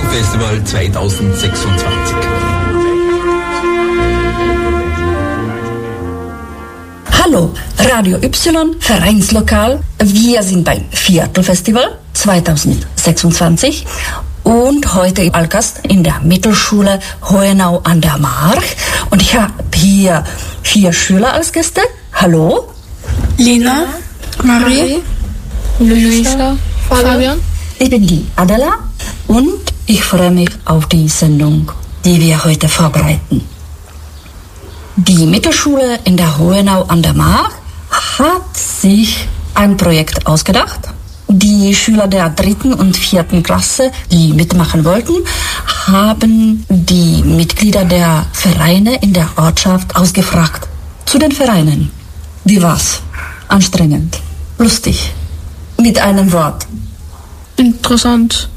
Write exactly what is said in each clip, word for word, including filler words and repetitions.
Viertelfestival zweitausendsechsundzwanzig. Hallo, Radio Y, Vereinslokal. Wir sind beim Viertelfestival zweitausendsechsundzwanzig und heute als Gast in der Mittelschule Hohenau an der March. Und ich habe hier vier Schüler als Gäste. Hallo. Lina, Marie, Luisa, Fabian. Ich bin die Adela und ich freue mich auf die Sendung, die wir heute vorbereiten. Die Mittelschule in der Hohenau an der March hat sich ein Projekt ausgedacht. Die Schüler der dritten und vierten Klasse, die mitmachen wollten, haben die Mitglieder der Vereine in der Ortschaft ausgefragt. Zu den Vereinen. Wie war's? Anstrengend. Lustig. Mit einem Wort. Interessant.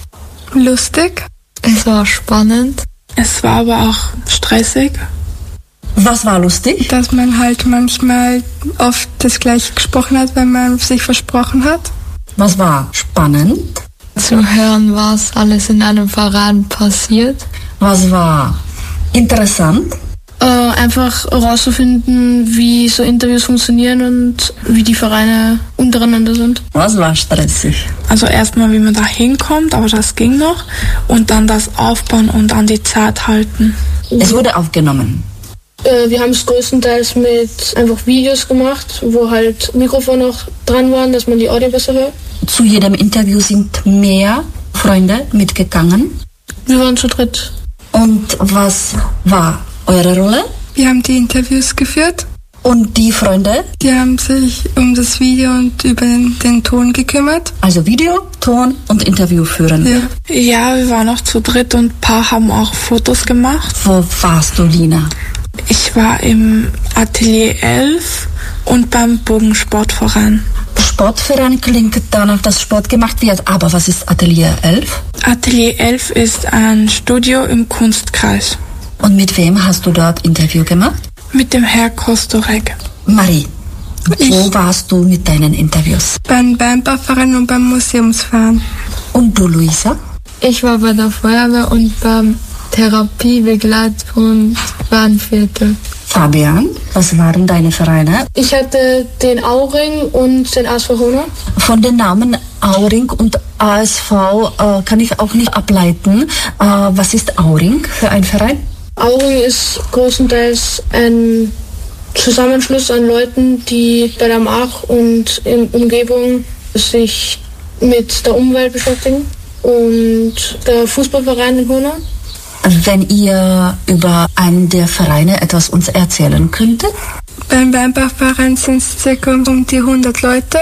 lustig. Es war spannend. Es war aber auch stressig, Was war lustig? dass man halt manchmal oft das Gleiche gesprochen hat, wenn man sich versprochen hat. Was war spannend? Zu hören, was alles in einem Verein passiert. Was war interessant? Äh, einfach herauszufinden, wie so Interviews funktionieren und wie die Vereine untereinander sind. Was war stressig? Also erstmal, wie man da hinkommt, aber das ging noch. Und dann das Aufbauen und an die Zeit halten. Es wurde aufgenommen. Äh, wir haben es größtenteils mit einfach Videos gemacht, wo halt Mikrofone noch dran waren, dass man die Audio besser hört. Zu jedem Interview sind mehr Freunde mitgegangen. Wir waren zu dritt. Und was war eure Rolle? Wir haben die Interviews geführt. Und die Freunde? Die haben sich um das Video und über den, den Ton gekümmert. Also Video, Ton und Interview führen. Ja. ja, wir waren auch zu dritt und ein paar haben auch Fotos gemacht. Wo warst du, Lina? Ich war im Atelier elf und beim Bogensportverein. Sportverein klingt danach, dass Sport gemacht wird. Aber was ist Atelier elf? Atelier elf ist ein Studio im Kunstkreis. Und mit wem hast du dort Interview gemacht? Mit dem Herr Kostorek. Marie, Ich. wo warst du mit deinen Interviews? Beim Weinbauverein und beim Museumsverein. Und du, Luisa? Ich war bei der Feuerwehr und beim Therapiebegleit- und Bahnviertel. Fabian, was waren deine Vereine? Ich hatte den Auring und den A S V Hohenau. Von den Namen Auring und A S V äh, kann ich auch nicht ableiten. Äh, was ist Auring für ein Verein? Auring ist größtenteils ein Zusammenschluss an Leuten, die bei der March und in Umgebung sich mit der Umwelt beschäftigen. Und der Fußballverein in Hohenau. Wenn ihr über einen der Vereine etwas uns erzählen könntet? Beim Weinbauverein sind es circa um die hundert Leute,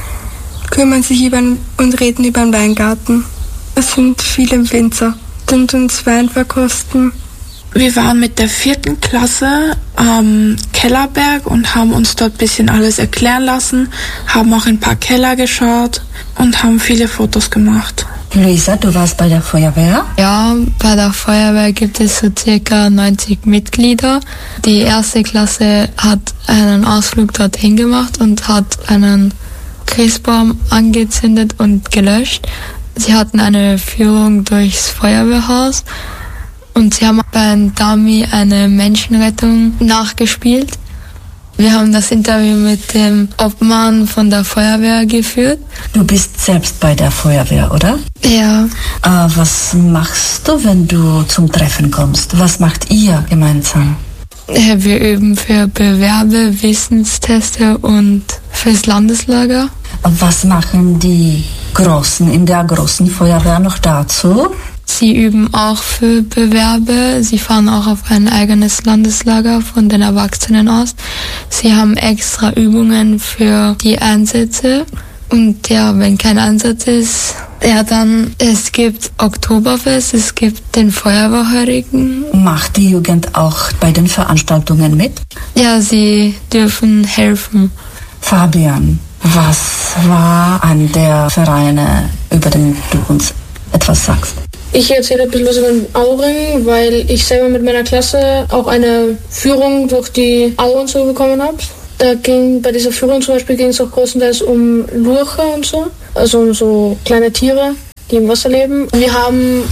kümmern sich über und reden über den Weingarten. Es sind viele Winzer, die uns Wein verkosten. Wir waren mit der vierten Klasse am Kellerberg und haben uns dort ein bisschen alles erklären lassen, haben auch in ein paar Keller geschaut und haben viele Fotos gemacht. Luisa, du warst bei der Feuerwehr. Ja, bei der Feuerwehr gibt es so circa neunzig Mitglieder. Die erste Klasse hat einen Ausflug dorthin gemacht und hat einen Christbaum angezündet und gelöscht. Sie hatten eine Führung durchs Feuerwehrhaus und sie haben beim Dummy eine Menschenrettung nachgespielt. Wir haben das Interview mit dem Obmann von der Feuerwehr geführt. Du bist selbst bei der Feuerwehr, oder? Ja, Äh, was machst du, wenn du zum Treffen kommst? Was macht ihr gemeinsam? äh, wir üben für Bewerbe, Wissensteste und fürs Landeslager. Was machen die Großen in der großen Feuerwehr noch dazu? Sie üben auch für Bewerbe. Sie fahren auch auf ein eigenes Landeslager von den Erwachsenen aus. Sie haben extra Übungen für die Einsätze. Und ja, wenn kein Einsatz ist, ja dann, es gibt Oktoberfest, es gibt den Feuerwehrheurigen. Macht die Jugend auch bei den Veranstaltungen mit? Ja, sie dürfen helfen. Fabian, was war an der Vereine, über den du uns etwas sagst? Ich erzähle ein bisschen was über den Auring, weil ich selber mit meiner Klasse auch eine Führung durch die Au und so bekommen habe. Da ging bei dieser Führung zum Beispiel ging es auch größtenteils um Lurcher und so, also um so kleine Tiere, die im Wasser leben. Wir haben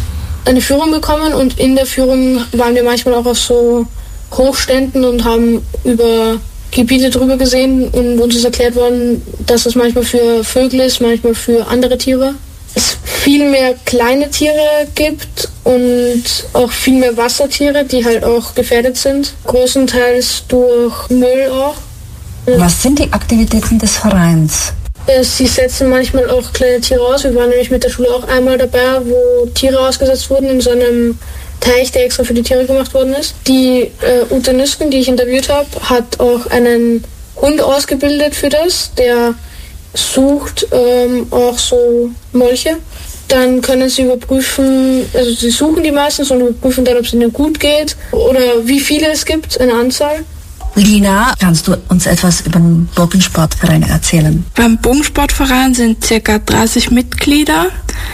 eine Führung bekommen und in der Führung waren wir manchmal auch auf so Hochständen und haben über Gebiete drüber gesehen und uns ist erklärt worden, dass es manchmal für Vögel ist, manchmal für andere Tiere. Es viel mehr kleine Tiere gibt und auch viel mehr Wassertiere, die halt auch gefährdet sind. Größtenteils durch Müll auch. Was sind die Aktivitäten des Vereins? Sie setzen manchmal auch kleine Tiere aus. Wir waren nämlich mit der Schule auch einmal dabei, wo Tiere ausgesetzt wurden in so einem Teich, der extra für die Tiere gemacht worden ist. Die äh, Ute Nüsken, die ich interviewt habe, hat auch einen Hund ausgebildet für das, der sucht ähm, auch so Molche. Dann können sie überprüfen, also sie suchen die meistens und überprüfen dann, ob es ihnen gut geht oder wie viele es gibt, eine Anzahl. Lina, kannst du uns etwas über den Bogensportverein erzählen? Beim Bogensportverein sind ca. dreißig Mitglieder.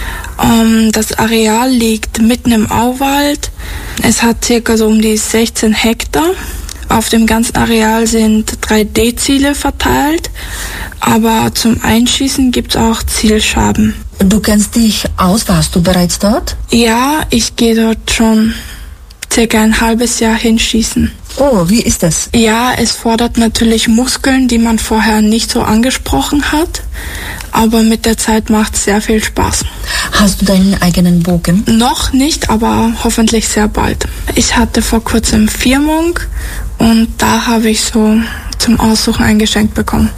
Das Areal liegt mitten im Auwald. Es hat ca. so um die sechzehn Hektar. Auf dem ganzen Areal sind drei D-Ziele verteilt, aber zum Einschießen gibt es auch Zielschaben. Du kennst dich aus, warst du bereits dort? Ja, ich gehe dort schon circa ein halbes Jahr hinschießen. Oh, wie ist das? Ja, es fordert natürlich Muskeln, die man vorher nicht so angesprochen hat, aber mit der Zeit macht es sehr viel Spaß. Hast du deinen eigenen Bogen? Noch nicht, aber hoffentlich sehr bald. Ich hatte vor kurzem Firmung und da habe ich so zum Aussuchen ein Geschenk bekommen.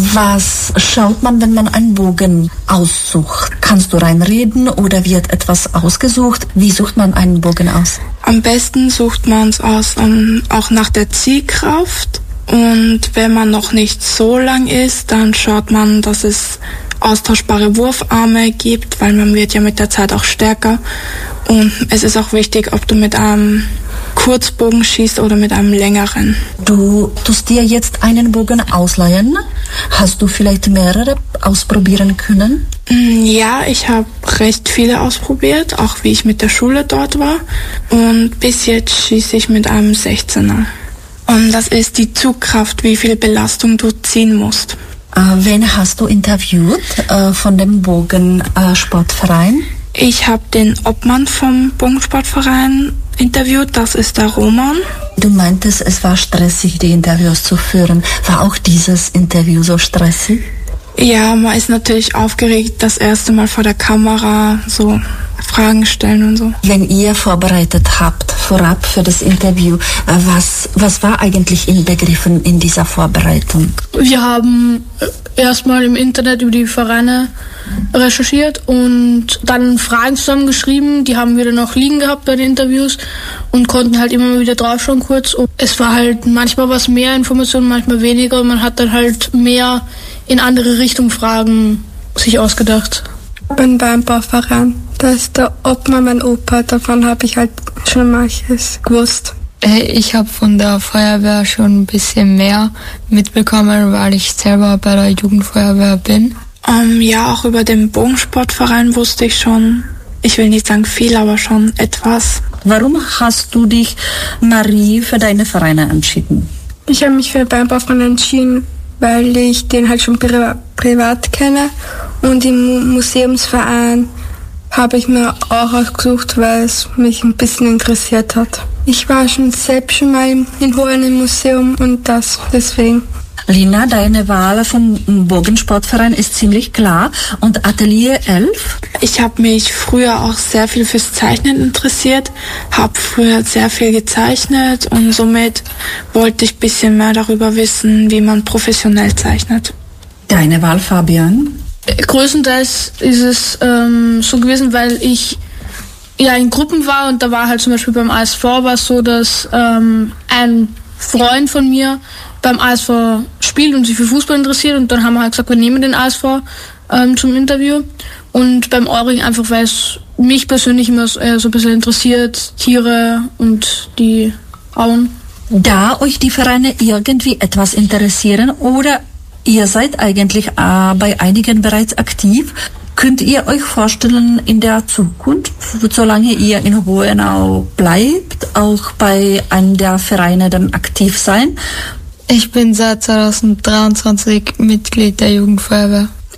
Was schaut man, wenn man einen Bogen aussucht? Kannst du reinreden oder wird etwas ausgesucht? Wie sucht man einen Bogen aus? Am besten sucht man es aus, um, auch nach der Zielkraft. Und wenn man noch nicht so lang ist, dann schaut man, dass es austauschbare Wurfarme gibt, weil man wird ja mit der Zeit auch stärker. Und es ist auch wichtig, ob du mit einem Kurzbogen schießt oder mit einem längeren. Du tust dir jetzt einen Bogen ausleihen. Hast du vielleicht mehrere ausprobieren können? Ja, ich habe recht viele ausprobiert, auch wie ich mit der Schule dort war. Und bis jetzt schieße ich mit einem sechzehner. Und das ist die Zugkraft, wie viel Belastung du ziehen musst. Äh, wen hast du interviewt äh, von dem Bogensportverein? Äh, ich habe den Obmann vom Bogensportverein interviewt, das ist der Roman. Du meintest, es war stressig, die Interviews zu führen. War auch dieses Interview so stressig? Ja, man ist natürlich aufgeregt, das erste Mal vor der Kamera so Fragen stellen und so. Wenn ihr vorbereitet habt, vorab für das Interview, was, was war eigentlich inbegriffen in dieser Vorbereitung? Wir haben erstmal im Internet über die Vereine recherchiert und dann Fragen zusammengeschrieben. Die haben wir dann auch liegen gehabt bei den Interviews und konnten halt immer mal wieder draufschauen kurz. Und es war halt manchmal was mehr Informationen, manchmal weniger. Und man hat dann halt mehr in andere Richtung Fragen sich ausgedacht. Beim Weinbauverein, da ist der Obmann mein Opa, davon habe ich halt schon manches gewusst. Ich habe von der Feuerwehr schon ein bisschen mehr mitbekommen, weil ich selber bei der Jugendfeuerwehr bin. Um, ja, auch über den Bogensportverein wusste ich schon, ich will nicht sagen viel, aber schon etwas. Warum hast du dich, Marie, für deine Vereine entschieden? Ich habe mich für den Weinbauverein entschieden, weil ich den halt schon pri- privat kenne. Und im Museumsverein habe ich mir auch ausgesucht, weil es mich ein bisschen interessiert hat. Ich war schon selbst schon mal in Hohen im Museum und das deswegen. Lina, deine Wahl vom Bogensportverein ist ziemlich klar. Und Atelier elf? Ich habe mich früher auch sehr viel fürs Zeichnen interessiert, habe früher sehr viel gezeichnet und somit wollte ich ein bisschen mehr darüber wissen, wie man professionell zeichnet. Deine Wahl, Fabian? Größtenteils ist es ähm, so gewesen, weil ich ja in Gruppen war und da war halt zum Beispiel beim A S V war es so, dass ähm, ein Freund von mir beim A S V spielt und sich für Fußball interessiert und dann haben wir halt gesagt, wir nehmen den A S V ähm, zum Interview und beim Euring einfach, weil es mich persönlich immer so, äh, so ein bisschen interessiert, Tiere und die Auen. Da euch die Vereine irgendwie etwas interessieren oder ihr seid eigentlich äh, bei einigen bereits aktiv, könnt ihr euch vorstellen, in der Zukunft, solange ihr in Hohenau bleibt, auch bei einem der Vereine dann aktiv sein? Ich bin seit zweitausenddreiundzwanzig Mitglied der Jugendfeuerwehr.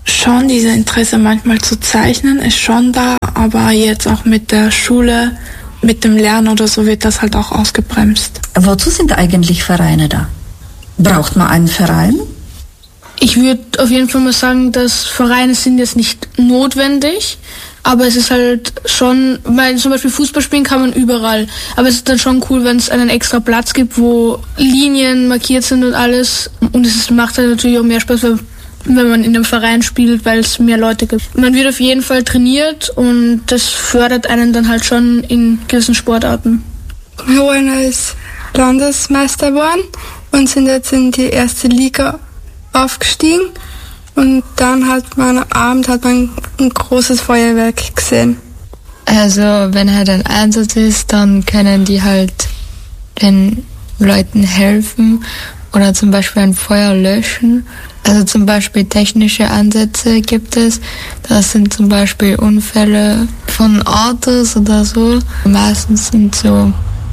schon, dieses Interesse manchmal zu zeichnen ist schon da, aber jetzt auch mit der Schule, mit dem Lernen oder so wird das halt auch ausgebremst. Wozu sind eigentlich Vereine da? Braucht man einen Verein? Ich würde auf jeden Fall mal sagen, dass Vereine sind jetzt nicht notwendig, aber es ist halt schon, weil zum Beispiel Fußball spielen kann man überall, aber es ist dann schon cool, wenn es einen extra Platz gibt, wo Linien markiert sind und alles, und es ist, macht halt natürlich auch mehr Spaß, wenn man in einem Verein spielt, weil es mehr Leute gibt. Man wird auf jeden Fall trainiert und das fördert einen dann halt schon in gewissen Sportarten. Hohenau ist Landesmeister geworden und sind jetzt in die erste Liga aufgestiegen, und dann hat man am Abend hat man ein großes Feuerwerk gesehen. Also wenn halt ein Einsatz ist, dann können die halt den Leuten helfen oder zum Beispiel ein Feuer löschen. Also zum Beispiel technische Ansätze gibt es. Das sind zum Beispiel Unfälle von Autos oder so. Meistens sind so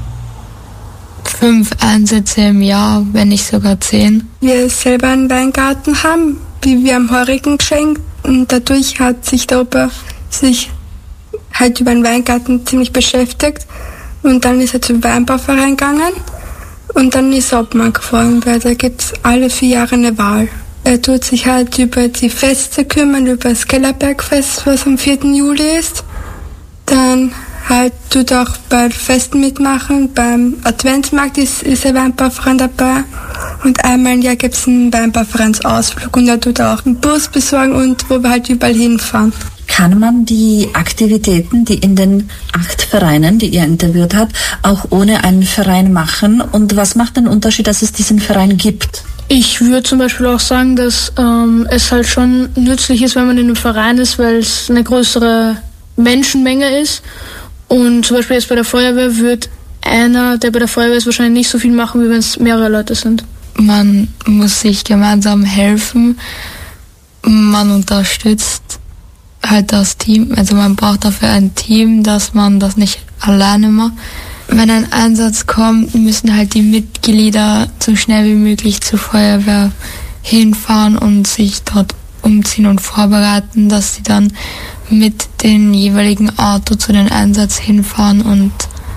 fünf Einsätze im Jahr, wenn nicht sogar zehn. Wir selber einen Weingarten haben, wie wir am Heurigen geschenkt, und dadurch hat sich der Opa sich halt über den Weingarten ziemlich beschäftigt, und dann ist er zum Weinbauverein gegangen und dann ist er Obmann geworden, weil da gibt es alle vier Jahre eine Wahl. Er tut sich halt über die Feste kümmern, über das Kellerbergfest, was am vierten Juli ist. Dann halt tut auch bei Festen mitmachen. Beim Adventsmarkt ist, ist ein Weinbauverein dabei. Und einmal im Jahr gibt es einen Weinbauvereinsausflug, und er tut auch einen Bus besorgen, und wo wir halt überall hinfahren. Kann man die Aktivitäten, die in den acht Vereinen, die ihr interviewt habt, auch ohne einen Verein machen? Und was macht den Unterschied, dass es diesen Verein gibt? Ich würde zum Beispiel auch sagen, dass ähm, es halt schon nützlich ist, wenn man in einem Verein ist, weil es eine größere Menschenmenge ist. Und zum Beispiel jetzt bei der Feuerwehr wird einer, der bei der Feuerwehr ist, wahrscheinlich nicht so viel machen, wie wenn es mehrere Leute sind. Man muss sich gemeinsam helfen. Man unterstützt halt das Team. Also man braucht dafür ein Team, dass man das nicht alleine macht. Wenn ein Einsatz kommt, müssen halt die Mitglieder so schnell wie möglich zur Feuerwehr hinfahren und sich dort umziehen und vorbereiten, dass sie dann mit dem jeweiligen Auto zu den Einsatz hinfahren und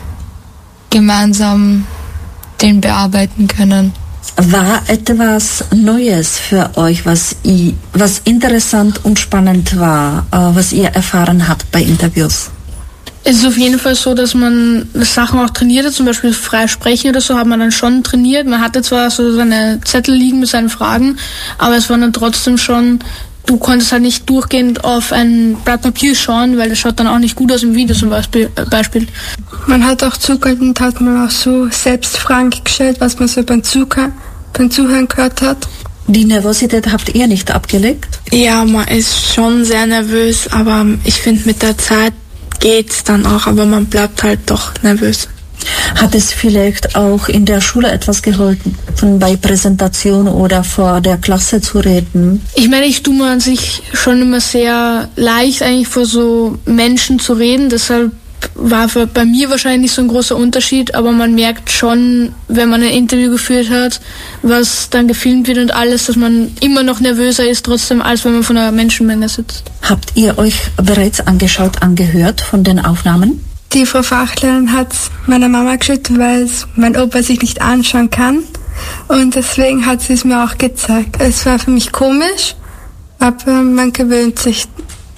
gemeinsam den bearbeiten können. War etwas Neues für euch, was, i, was interessant und spannend war, was ihr erfahren habt bei Interviews? Es ist auf jeden Fall so, dass man Sachen auch trainiert hat, zum Beispiel frei sprechen oder so hat man dann schon trainiert. Man hatte zwar so seine Zettel liegen mit seinen Fragen, aber es war dann trotzdem schon, du konntest halt nicht durchgehend auf ein Blatt Papier schauen, weil das schaut dann auch nicht gut aus im Video zum Beispiel. Beispiel. Man hat auch zugehört und hat man auch so selbst Fragen gestellt, was man so beim Zuhören, beim Zuhören gehört hat. Die Nervosität habt ihr nicht abgelegt? Ja, man ist schon sehr nervös, aber ich finde, mit der Zeit geht's dann auch, aber man bleibt halt doch nervös. Hat es vielleicht auch in der Schule etwas geholfen, bei Präsentation oder vor der Klasse zu reden? Ich meine, ich tue mir an sich schon immer sehr leicht, eigentlich vor so Menschen zu reden, deshalb war für, bei mir wahrscheinlich nicht so ein großer Unterschied, aber man merkt schon, wenn man ein Interview geführt hat, was dann gefilmt wird und alles, dass man immer noch nervöser ist trotzdem, als wenn man von einer Menschenmenge sitzt. Habt ihr euch bereits angeschaut, angehört von den Aufnahmen? Die Frau Fachlehrerin hat es meiner Mama geschickt, weil mein Opa sich nicht anschauen kann, und deswegen hat sie es mir auch gezeigt. Es war für mich komisch, aber man gewöhnt sich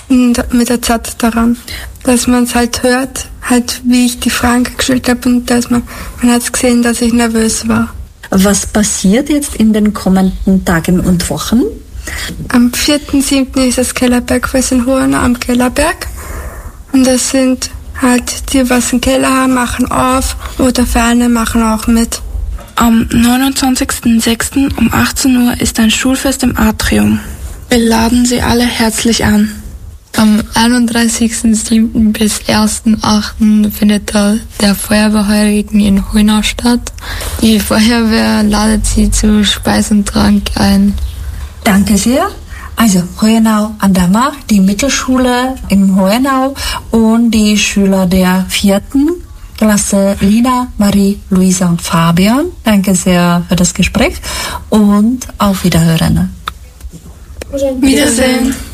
mit der Zeit daran, dass man es halt hört, halt wie ich die Fragen gestellt habe, und dass man, man hat gesehen, dass ich nervös war. Was passiert jetzt in den kommenden Tagen und Wochen? Am vierten siebten ist das Kellerbergfest in Hohenau am Kellerberg, und das sind halt die, was einen Keller haben, machen auf, oder Vereine machen auch mit. Am neunundzwanzigsten sechsten um achtzehn Uhr ist ein Schulfest im Atrium. Wir laden Sie alle herzlich an. Am einunddreißigsten siebten bis ersten achten findet der, der Feuerwehrheurigen in Hohenau statt. Die Feuerwehr ladet Sie zu Speis und Trank ein. Danke sehr. Also Hohenau an der Mach, die Mittelschule in Hohenau und die Schüler der vierten Klasse Lina, Marie, Luisa und Fabian. Danke sehr für das Gespräch und auf Wiederhören. Wiedersehen.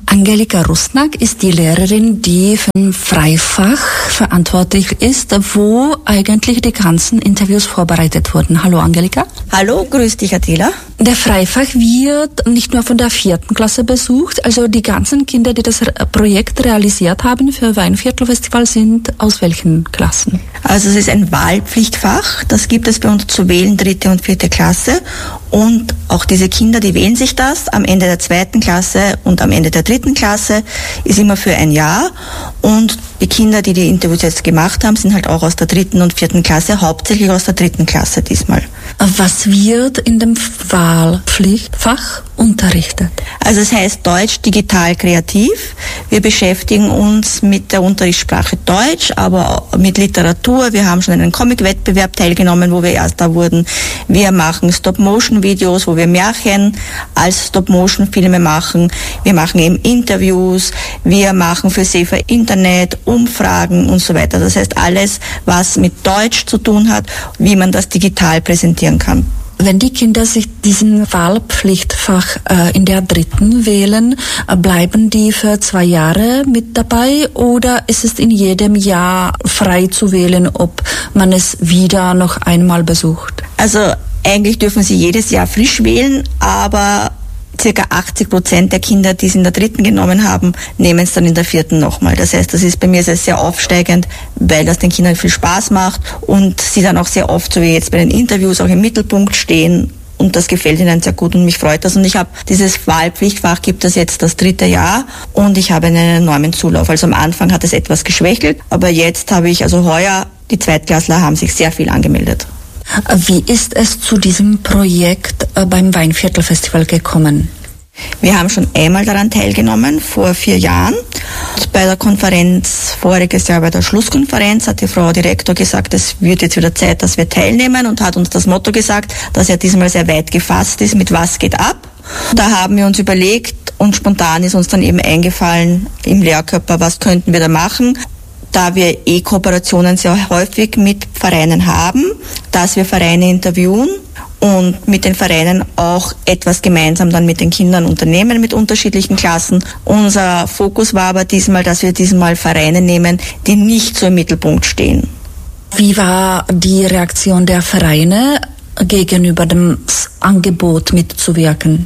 Angelika Rusnak ist die Lehrerin, die für ein Freifach verantwortlich ist, wo eigentlich die ganzen Interviews vorbereitet wurden. Hallo Angelika. Hallo, grüß dich Attila. Der Freifach wird nicht nur von der vierten Klasse besucht, also die ganzen Kinder, die das Projekt realisiert haben für Weinviertelfestival, sind aus welchen Klassen? Also es ist ein Wahlpflichtfach, das gibt es bei uns zu wählen, dritte und vierte Klasse. Und auch diese Kinder, die wählen sich das am Ende der zweiten Klasse und am Ende der dritten Klasse, ist immer für ein Jahr. Und die Kinder, die die Interviews jetzt gemacht haben, sind halt auch aus der dritten und vierten Klasse, hauptsächlich aus der dritten Klasse diesmal. Was wird in dem Wahlpflichtfach unterrichtet? Also es heißt Deutsch digital kreativ. Wir beschäftigen uns mit der Unterrichtssprache Deutsch, aber auch mit Literatur. Wir haben schon einen Comic-Wettbewerb teilgenommen, wo wir Erster wurden. Wir machen Stop-Motion-Videos, wo wir Märchen als Stop-Motion-Filme machen. Wir machen eben Interviews. Wir machen für Safer Internet Umfragen und so weiter. Das heißt alles, was mit Deutsch zu tun hat, wie man das digital präsentieren kann. Wenn die Kinder sich diesen Wahlpflichtfach äh, in der dritten wählen, äh, bleiben die für zwei Jahre mit dabei oder ist es in jedem Jahr frei zu wählen, ob man es wieder noch einmal besucht? Also eigentlich dürfen sie jedes Jahr frisch wählen, aber circa achtzig Prozent der Kinder, die es in der dritten genommen haben, nehmen es dann in der vierten nochmal. Das heißt, das ist bei mir sehr, sehr aufsteigend, weil das den Kindern viel Spaß macht und sie dann auch sehr oft, so wie jetzt bei den Interviews, auch im Mittelpunkt stehen. Und das gefällt ihnen sehr gut und mich freut das. Und ich habe dieses Wahlpflichtfach, gibt es jetzt das dritte Jahr und ich habe einen enormen Zulauf. Also am Anfang hat es etwas geschwächelt, aber jetzt habe ich, also heuer, die Zweitklässler haben sich sehr viel angemeldet. Wie ist es zu diesem Projekt beim Weinviertelfestival gekommen? Wir haben schon einmal daran teilgenommen, vor vier Jahren. Bei der Konferenz, voriges Jahr bei der Schlusskonferenz, hat die Frau Direktor gesagt, es wird jetzt wieder Zeit, dass wir teilnehmen und hat uns das Motto gesagt, dass er diesmal sehr weit gefasst ist, mit was geht ab. Da haben wir uns überlegt und spontan ist uns dann eben eingefallen im Lehrkörper, was könnten wir da machen. Da wir E-Kooperationen sehr häufig mit Vereinen haben, dass wir Vereine interviewen und mit den Vereinen auch etwas gemeinsam dann mit den Kindern unternehmen mit unterschiedlichen Klassen. Unser Fokus war aber diesmal, dass wir diesmal Vereine nehmen, die nicht so im Mittelpunkt stehen. Wie war die Reaktion der Vereine gegenüber dem Angebot mitzuwirken?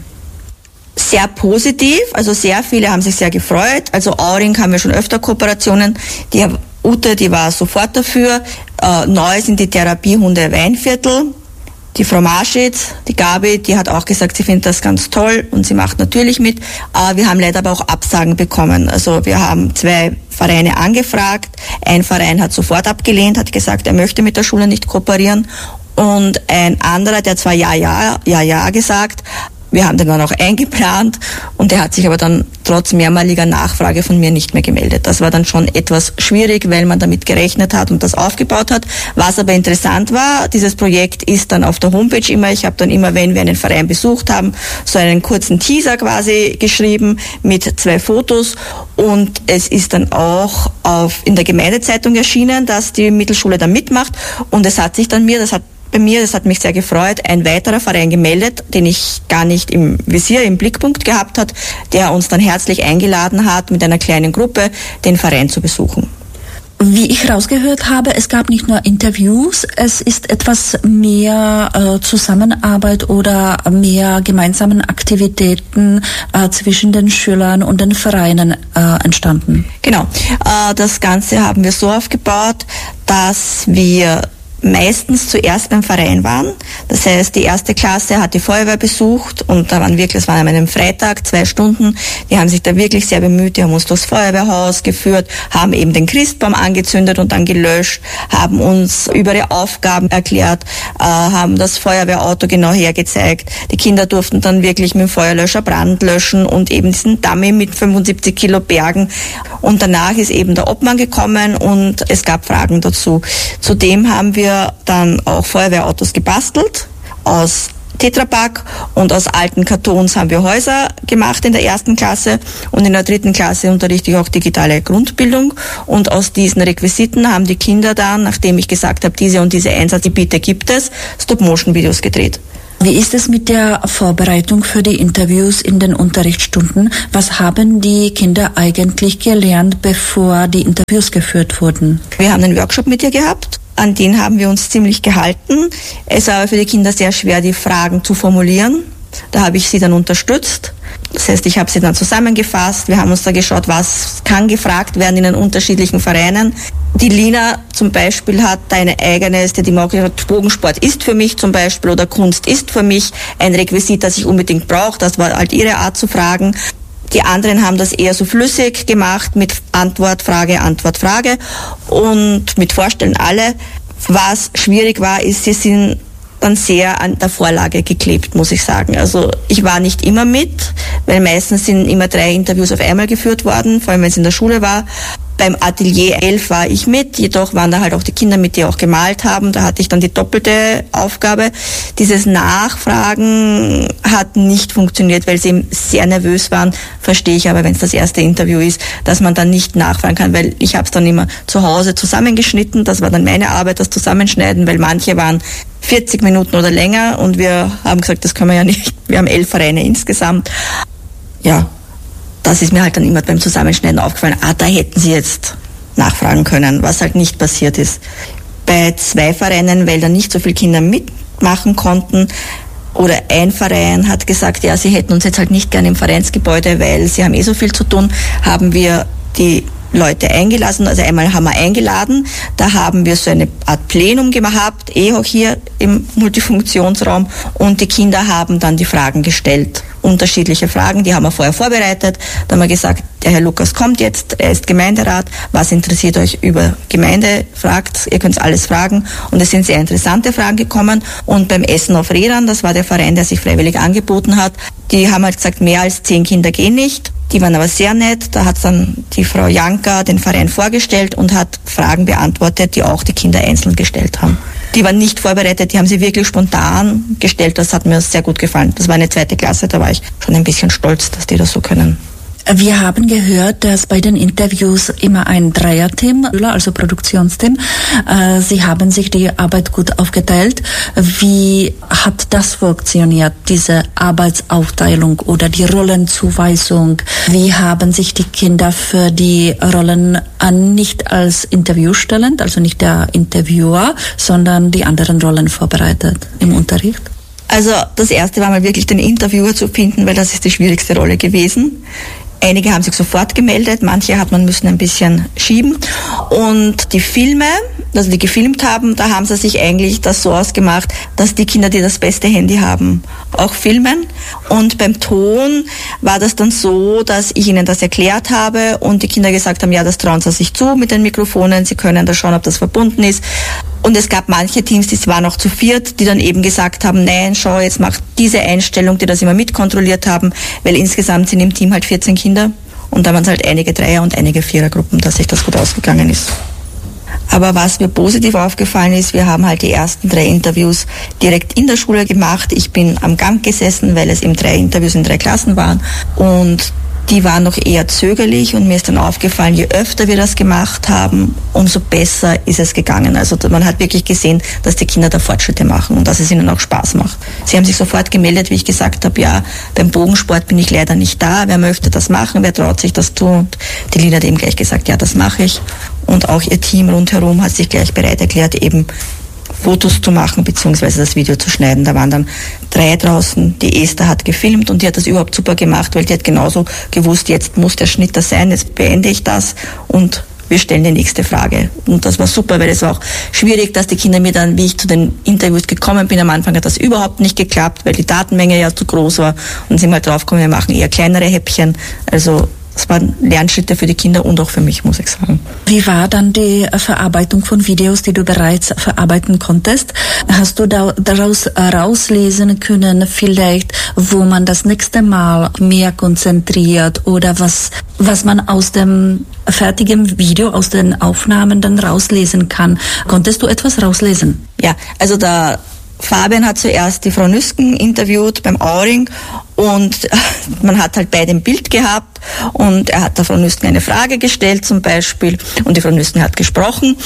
Sehr positiv, also sehr viele haben sich sehr gefreut. Also Auring haben wir schon öfter Kooperationen. Die Ute, die war sofort dafür. Äh, neu sind die Therapiehunde Weinviertel. Die Frau Marschitz, die Gabi, die hat auch gesagt, sie findet das ganz toll und sie macht natürlich mit. Äh, wir haben leider aber auch Absagen bekommen. Also wir haben zwei Vereine angefragt. Ein Verein hat sofort abgelehnt, hat gesagt, er möchte mit der Schule nicht kooperieren. Und ein anderer, der zwar ja, ja, ja, ja gesagt, wir haben den dann auch eingeplant und der hat sich aber dann trotz mehrmaliger Nachfrage von mir nicht mehr gemeldet. Das war dann schon etwas schwierig, weil man damit gerechnet hat und das aufgebaut hat. Was aber interessant war, dieses Projekt ist dann auf der Homepage immer, ich habe dann immer, wenn wir einen Verein besucht haben, so einen kurzen Teaser quasi geschrieben mit zwei Fotos und es ist dann auch auf, in der Gemeindezeitung erschienen, dass die Mittelschule da mitmacht und es hat sich dann mir, das hat bei mir, das hat mich sehr gefreut, ein weiterer Verein gemeldet, den ich gar nicht im Visier, im Blickpunkt gehabt hat, der uns dann herzlich eingeladen hat, mit einer kleinen Gruppe den Verein zu besuchen. Wie ich rausgehört habe, es gab nicht nur Interviews, es ist etwas mehr äh, Zusammenarbeit oder mehr gemeinsamen Aktivitäten äh, zwischen den Schülern und den Vereinen äh, entstanden. Genau, äh, das Ganze haben wir so aufgebaut, dass wir meistens zuerst beim Verein waren. Das heißt, die erste Klasse hat die Feuerwehr besucht und da waren wirklich, es war an einem Freitag, zwei Stunden. Die haben sich da wirklich sehr bemüht, die haben uns durchs Feuerwehrhaus geführt, haben eben den Christbaum angezündet und dann gelöscht, haben uns über ihre Aufgaben erklärt, äh, haben das Feuerwehrauto genau hergezeigt. Die Kinder durften dann wirklich mit dem Feuerlöscher Brand löschen und eben diesen Dummy mit fünfundsiebzig Kilo bergen. Und danach ist eben der Obmann gekommen und es gab Fragen dazu. Zudem haben wir dann auch Feuerwehrautos gebastelt aus Tetrapack und aus alten Kartons haben wir Häuser gemacht in der ersten Klasse und in der dritten Klasse unterrichte ich auch digitale Grundbildung und aus diesen Requisiten haben die Kinder dann, nachdem ich gesagt habe, diese und diese Einsatzgebiete gibt es, Stop-Motion-Videos gedreht. Wie ist es mit der Vorbereitung für die Interviews in den Unterrichtsstunden? Was haben die Kinder eigentlich gelernt, bevor die Interviews geführt wurden? Wir haben einen Workshop mit ihr gehabt. An den haben wir uns ziemlich gehalten. Es war aber für die Kinder sehr schwer, die Fragen zu formulieren. Da habe ich sie dann unterstützt. Das heißt, ich habe sie dann zusammengefasst. Wir haben uns da geschaut, was kann gefragt werden in den unterschiedlichen Vereinen. Die Lina zum Beispiel hat eine eigene, die mag gesagt, Bogensport ist für mich zum Beispiel oder Kunst ist für mich ein Requisit, das ich unbedingt brauche. Das war halt ihre Art zu fragen. Die anderen haben das eher so flüssig gemacht mit Antwort, Frage, Antwort, Frage und mit Vorstellen alle. Was schwierig war, ist, sie sind dann sehr an der Vorlage geklebt, muss ich sagen. Also ich war nicht immer mit, weil meistens sind immer drei Interviews auf einmal geführt worden, vor allem wenn es in der Schule war. Beim Atelier elf war ich mit, jedoch waren da halt auch die Kinder mit, die auch gemalt haben. Da hatte ich dann die doppelte Aufgabe. Dieses Nachfragen hat nicht funktioniert, weil sie eben sehr nervös waren. Verstehe ich aber, wenn es das erste Interview ist, dass man dann nicht nachfragen kann, weil ich habe es dann immer zu Hause zusammengeschnitten. Das war dann meine Arbeit, das Zusammenschneiden, weil manche waren vierzig Minuten oder länger und wir haben gesagt, das können wir ja nicht. Wir haben elf Vereine insgesamt. Ja. Das ist mir halt dann immer beim Zusammenschneiden aufgefallen, ah, da hätten sie jetzt nachfragen können, was halt nicht passiert ist. Bei zwei Vereinen, weil da nicht so viele Kinder mitmachen konnten, oder ein Verein hat gesagt, ja, sie hätten uns jetzt halt nicht gerne im Vereinsgebäude, weil sie haben eh so viel zu tun, haben wir die Leute eingelassen, also einmal haben wir eingeladen, da haben wir so eine Art Plenum gehabt, eh auch hier im Multifunktionsraum und die Kinder haben dann die Fragen gestellt, unterschiedliche Fragen, die haben wir vorher vorbereitet, da haben wir gesagt, der Herr Lukas kommt jetzt, er ist Gemeinderat, was interessiert euch über Gemeinde, fragt, ihr könnt alles fragen und es sind sehr interessante Fragen gekommen und beim Essen auf Rädern, das war der Verein, der sich freiwillig angeboten hat, die haben halt gesagt, mehr als zehn Kinder gehen nicht. Die waren aber sehr nett. Da hat dann die Frau Janka den Verein vorgestellt und hat Fragen beantwortet, die auch die Kinder einzeln gestellt haben. Die waren nicht vorbereitet, die haben sie wirklich spontan gestellt. Das hat mir sehr gut gefallen. Das war eine zweite Klasse, da war ich schon ein bisschen stolz, dass die das so können. Wir haben gehört, dass bei den Interviews immer ein Dreierteam, also Produktionsteam, äh, Sie haben sich die Arbeit gut aufgeteilt. Wie hat das funktioniert, diese Arbeitsaufteilung oder die Rollenzuweisung? Wie haben sich die Kinder für die Rollen an nicht als Interviewstellend, also nicht der Interviewer, sondern die anderen Rollen vorbereitet im Unterricht? Also das erste war mal wirklich den Interviewer zu finden, weil das ist die schwierigste Rolle gewesen. Einige haben sich sofort gemeldet, manche hat man müssen ein bisschen schieben. Und die Filme, also die gefilmt haben, da haben sie sich eigentlich das so ausgemacht, dass die Kinder, die das beste Handy haben, auch filmen. Und beim Ton war das dann so, dass ich ihnen das erklärt habe und die Kinder gesagt haben, ja, das trauen sie sich zu mit den Mikrofonen, sie können da schauen, ob das verbunden ist. Und es gab manche Teams, die waren auch zu viert, die dann eben gesagt haben, nein, schau, jetzt mach diese Einstellung, die das immer mitkontrolliert haben, weil insgesamt sind im Team halt vierzehn Kinder und da waren es halt einige Dreier- und einige Vierergruppen, dass sich das gut ausgegangen ist. Aber was mir positiv aufgefallen ist, wir haben halt die ersten drei Interviews direkt in der Schule gemacht. Ich bin am Gang gesessen, weil es eben drei Interviews in drei Klassen waren und die waren noch eher zögerlich und mir ist dann aufgefallen, je öfter wir das gemacht haben, umso besser ist es gegangen. Also man hat wirklich gesehen, dass die Kinder da Fortschritte machen und dass es ihnen auch Spaß macht. Sie haben sich sofort gemeldet, wie ich gesagt habe, ja, beim Bogensport bin ich leider nicht da, wer möchte das machen, wer traut sich das tun? Und die Lina hat eben gleich gesagt, ja, das mache ich. Und auch ihr Team rundherum hat sich gleich bereit erklärt, eben Fotos zu machen beziehungsweise das Video zu schneiden. Da waren dann drei draußen. Die Esther hat gefilmt und die hat das überhaupt super gemacht, weil die hat genauso gewusst, jetzt muss der Schnitt da sein, jetzt beende ich das und wir stellen die nächste Frage. Und das war super, weil es war auch schwierig, dass die Kinder mir dann, wie ich zu den Interviews gekommen bin, am Anfang hat das überhaupt nicht geklappt, weil die Datenmenge ja zu groß war und sind mal draufgekommen, wir machen eher kleinere Häppchen. Also es waren Lernschritte für die Kinder und auch für mich, muss ich sagen. Wie war dann die Verarbeitung von Videos, die du bereits verarbeiten konntest? Hast du da, daraus rauslesen können, vielleicht, wo man das nächste Mal mehr konzentriert oder was, was man aus dem fertigen Video, aus den Aufnahmen dann rauslesen kann? Konntest du etwas rauslesen? Ja, also da Fabian hat zuerst die Frau Nüsken interviewt beim Auring und man hat halt beide ein Bild gehabt und er hat der Frau Nüsken eine Frage gestellt zum Beispiel und die Frau Nüsken hat gesprochen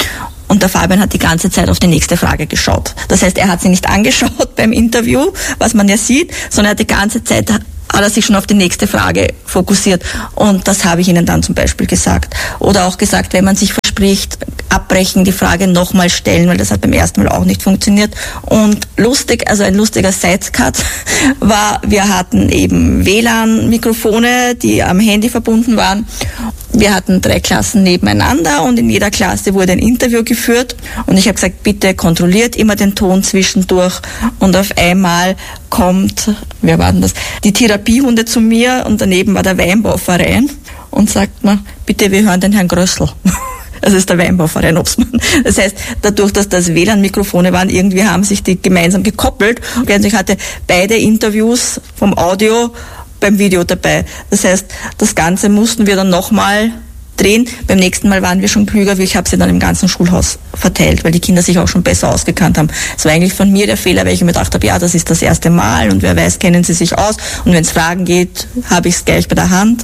Und der Fabian hat die ganze Zeit auf die nächste Frage geschaut. Das heißt, er hat sie nicht angeschaut beim Interview, was man ja sieht, sondern er hat die ganze Zeit hat er sich schon auf die nächste Frage fokussiert. Und das habe ich Ihnen dann zum Beispiel gesagt. Oder auch gesagt, wenn man sich verspricht, abbrechen, die Frage nochmal stellen, weil das hat beim ersten Mal auch nicht funktioniert. Und lustig, also ein lustiger Sidecut war, wir hatten eben W L A N-Mikrofone, die am Handy verbunden waren. Wir hatten drei Klassen nebeneinander und in jeder Klasse wurde ein Interview geführt und ich habe gesagt, bitte kontrolliert immer den Ton zwischendurch und auf einmal kommt, wer war denn das, die Therapiehunde zu mir und daneben war der Weinbauverein und sagt mir, bitte, wir hören den Herrn Grössl. Das ist der Weinbauverein Obstmann. Das heißt, dadurch, dass das W L A N-Mikrofone waren, irgendwie haben sich die gemeinsam gekoppelt und ich hatte beide Interviews vom Audio beim Video dabei. Das heißt, das Ganze mussten wir dann nochmal drehen. Beim nächsten Mal waren wir schon klüger, wie ich habe sie dann im ganzen Schulhaus verteilt, weil die Kinder sich auch schon besser ausgekannt haben. Es war eigentlich von mir der Fehler, weil ich mir gedacht habe, ja, das ist das erste Mal und wer weiß, kennen sie sich aus und wenn es Fragen geht, habe ich es gleich bei der Hand.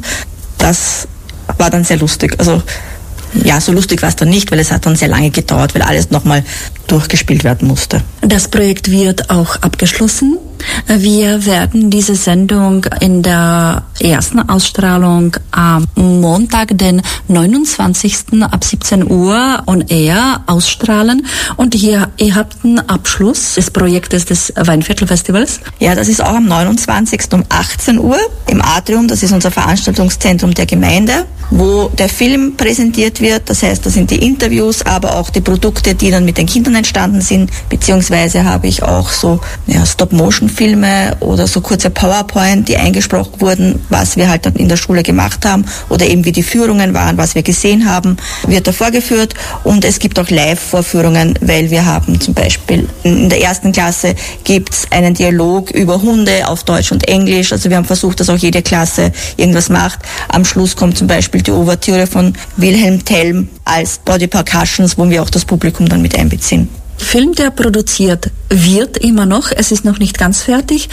Das war dann sehr lustig. Also ja, so lustig war es dann nicht, weil es hat dann sehr lange gedauert, weil alles nochmal durchgespielt werden musste. Das Projekt wird auch abgeschlossen. Wir werden diese Sendung in der ersten Ausstrahlung am Montag, den neunundzwanzigsten ab siebzehn Uhr on air ausstrahlen. Und hier, ihr habt einen Abschluss des Projektes des Weinviertelfestivals. Ja, das ist auch am neunundzwanzigsten um achtzehn Uhr im Atrium. Das ist unser Veranstaltungszentrum der Gemeinde, wo der Film präsentiert wird. Das heißt, das sind die Interviews, aber auch die Produkte, die dann mit den Kindern entstanden sind. Beziehungsweise habe ich auch so ja, Stop-Motion-Filme oder so kurze PowerPoint, die eingesprochen wurden, was wir halt dann in der Schule gemacht haben oder eben wie die Führungen waren, was wir gesehen haben, wird da vorgeführt. Und es gibt auch Live-Vorführungen, weil wir haben zum Beispiel in der ersten Klasse gibt's einen Dialog über Hunde auf Deutsch und Englisch. Also wir haben versucht, dass auch jede Klasse irgendwas macht. Am Schluss kommt zum Beispiel die Ouvertüre von Wilhelm Tell als Body Percussions, wo wir auch das Publikum dann mit einbeziehen. Film, der produziert wird immer noch, es ist noch nicht ganz fertig,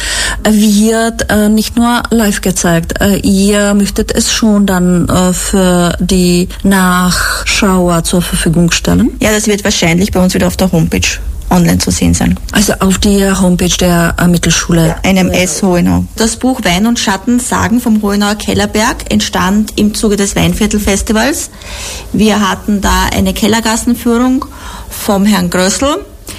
wird äh, nicht nur live gezeigt. Äh, ihr möchtet es schon dann äh, für die Nachschauer zur Verfügung stellen? Ja, das wird wahrscheinlich bei uns wieder auf der Homepage online zu sehen sein. Also auf der Homepage der äh, Mittelschule? Ja, N M S Hohenau. Das Buch Wein und Schatten, Sagen vom Hohenauer Kellerberg entstand im Zuge des Weinviertelfestivals. Wir hatten da eine Kellergassenführung vom Herrn Grössl,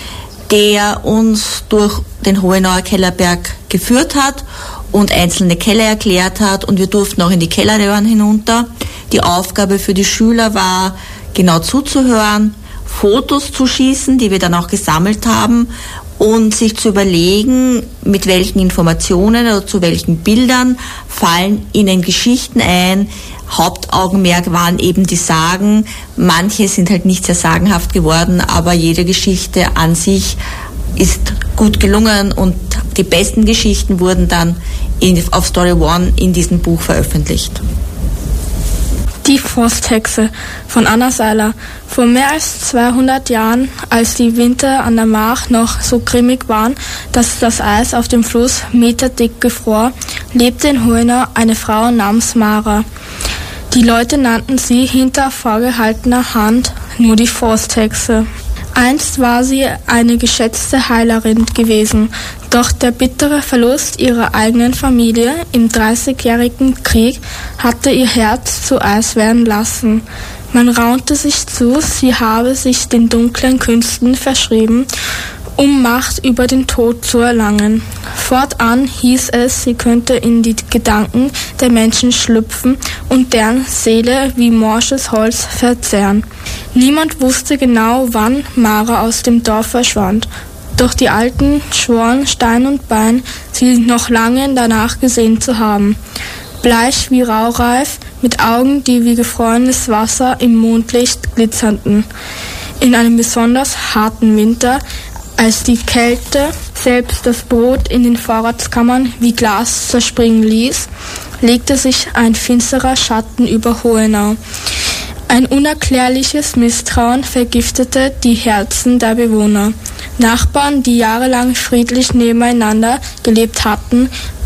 der uns durch den Hohenauer Kellerberg geführt hat und einzelne Keller erklärt hat und wir durften auch in die Kellerröhren hinunter. Die Aufgabe für die Schüler war, genau zuzuhören, Fotos zu schießen, die wir dann auch gesammelt haben und sich zu überlegen, mit welchen Informationen oder zu welchen Bildern fallen ihnen Geschichten ein. Hauptaugenmerk waren eben die Sagen. Manche sind halt nicht sehr sagenhaft geworden, aber jede Geschichte an sich ist gut gelungen und die besten Geschichten wurden dann in, auf Story One in diesem Buch veröffentlicht. Die Frosthexe von Anna Seiler. Vor mehr als zweihundert Jahren, als die Winter an der Mach noch so grimmig waren, dass das Eis auf dem Fluss meterdick gefror, lebte in Hohenau eine Frau namens Mara. Die Leute nannten sie hinter vorgehaltener Hand nur die Frosthexe. Einst war sie eine geschätzte Heilerin gewesen, doch der bittere Verlust ihrer eigenen Familie im Dreißigjährigen Krieg hatte ihr Herz zu Eis werden lassen. Man raunte sich zu, sie habe sich den dunklen Künsten verschrieben, um Macht über den Tod zu erlangen. Fortan hieß es, sie könnte in die Gedanken der Menschen schlüpfen und deren Seele wie morsches Holz verzehren. Niemand wusste genau, wann Mara aus dem Dorf verschwand. Doch die Alten schworen Stein und Bein, sie noch lange danach gesehen zu haben. Bleich wie Raureif, mit Augen, die wie gefrorenes Wasser im Mondlicht glitzerten. In einem besonders harten Winter, als die Kälte selbst das Brot in den Vorratskammern wie Glas zerspringen ließ, legte sich ein finsterer Schatten über Hohenau. Ein unerklärliches Misstrauen vergiftete die Herzen der Bewohner. Nachbarn, die jahrelang friedlich nebeneinander gelebt hatten,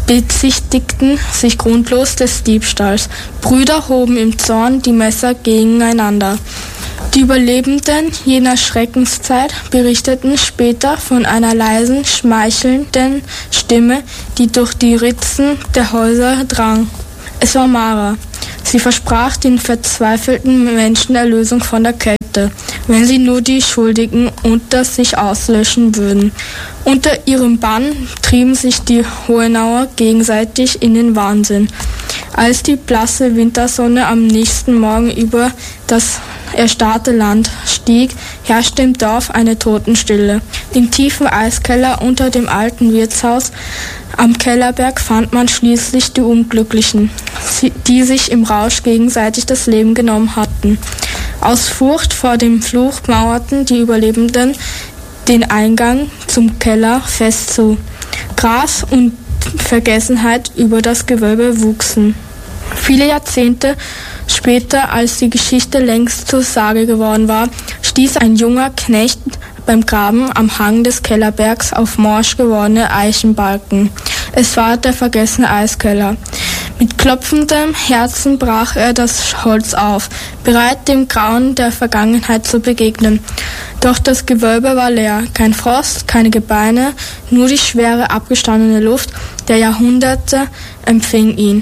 bezichtigten sich grundlos des Diebstahls. Brüder hoben im Zorn die Messer gegeneinander. Die Überlebenden jener Schreckenszeit berichteten später von einer leisen, schmeichelnden Stimme, die durch die Ritzen der Häuser drang. Es war Mara. Sie versprach den verzweifelten Menschen Erlösung von der Kälte, wenn sie nur die Schuldigen unter sich auslöschen würden. Unter ihrem Bann trieben sich die Hohenauer gegenseitig in den Wahnsinn. Als die blasse Wintersonne am nächsten Morgen über das erstarrte Land stieg, herrschte im Dorf eine Totenstille. Im tiefen Eiskeller unter dem alten Wirtshaus am Kellerberg fand man schließlich die Unglücklichen, die sich im Rausch gegenseitig das Leben genommen hatten. Aus Furcht vor dem Fluch mauerten die Überlebenden den Eingang zum Keller fest zu. Gras und Vergessenheit über das Gewölbe wuchsen. Viele Jahrzehnte später, als die Geschichte längst zur Sage geworden war, stieß ein junger Knecht beim Graben am Hang des Kellerbergs auf morsch gewordene Eichenbalken. Es war der vergessene Eiskeller. Mit klopfendem Herzen brach er das Holz auf, bereit dem Grauen der Vergangenheit zu begegnen. Doch das Gewölbe war leer, kein Frost, keine Gebeine, nur die schwere, abgestandene Luft der Jahrhunderte empfing ihn.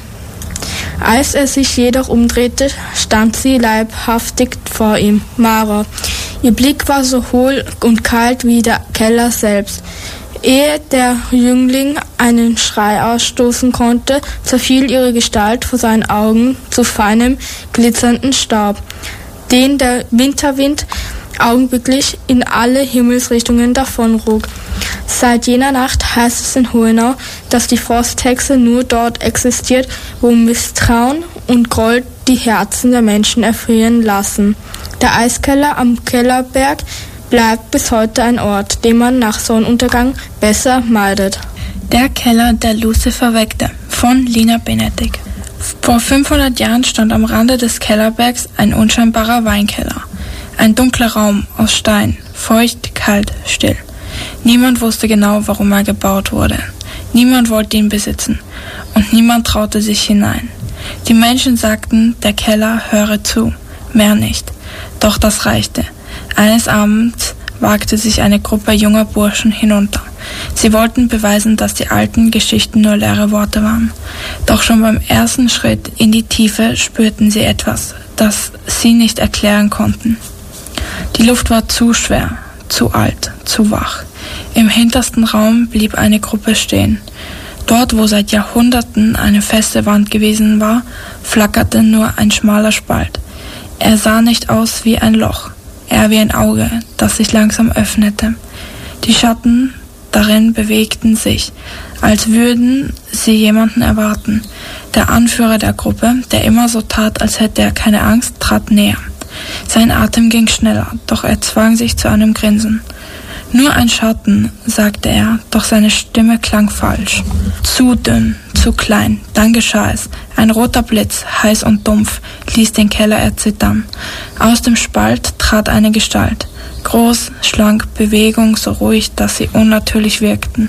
Als er sich jedoch umdrehte, stand sie leibhaftig vor ihm, Mara. Ihr Blick war so hohl und kalt wie der Keller selbst. Ehe der Jüngling einen Schrei ausstoßen konnte, zerfiel ihre Gestalt vor seinen Augen zu feinem, glitzernden Staub, den der Winterwind augenblicklich in alle Himmelsrichtungen davontrug. Seit jener Nacht heißt es in Hohenau, dass die Frosthexe nur dort existiert, wo Misstrauen und Groll die Herzen der Menschen erfrieren lassen. Der Eiskeller am Kellerberg bleibt bis heute ein Ort, den man nach Sonnenuntergang besser meidet. Der Keller, der Lucifer weckte, von Lina Benedikt. Vor fünfhundert Jahren stand am Rande des Kellerbergs ein unscheinbarer Weinkeller. Ein dunkler Raum aus Stein, feucht, kalt, still. Niemand wusste genau, warum er gebaut wurde. Niemand wollte ihn besitzen und niemand traute sich hinein. Die Menschen sagten, der Keller höre zu, mehr nicht. Doch das reichte. Eines Abends wagte sich eine Gruppe junger Burschen hinunter. Sie wollten beweisen, dass die alten Geschichten nur leere Worte waren. Doch schon beim ersten Schritt in die Tiefe spürten sie etwas, das sie nicht erklären konnten. Die Luft war zu schwer, zu alt, zu wach. Im hintersten Raum blieb eine Gruppe stehen. Dort, wo seit Jahrhunderten eine feste Wand gewesen war, flackerte nur ein schmaler Spalt. Er sah nicht aus wie ein Loch, eher wie ein Auge, das sich langsam öffnete. Die Schatten darin bewegten sich, als würden sie jemanden erwarten. Der Anführer der Gruppe, der immer so tat, als hätte er keine Angst, trat näher. Sein Atem ging schneller, doch er zwang sich zu einem Grinsen. Nur ein Schatten, sagte er, doch seine Stimme klang falsch. Zu dünn, zu klein, dann geschah es. Ein roter Blitz, heiß und dumpf, ließ den Keller erzittern. Aus dem Spalt trat eine Gestalt. Groß, schlank, Bewegung so ruhig, dass sie unnatürlich wirkten.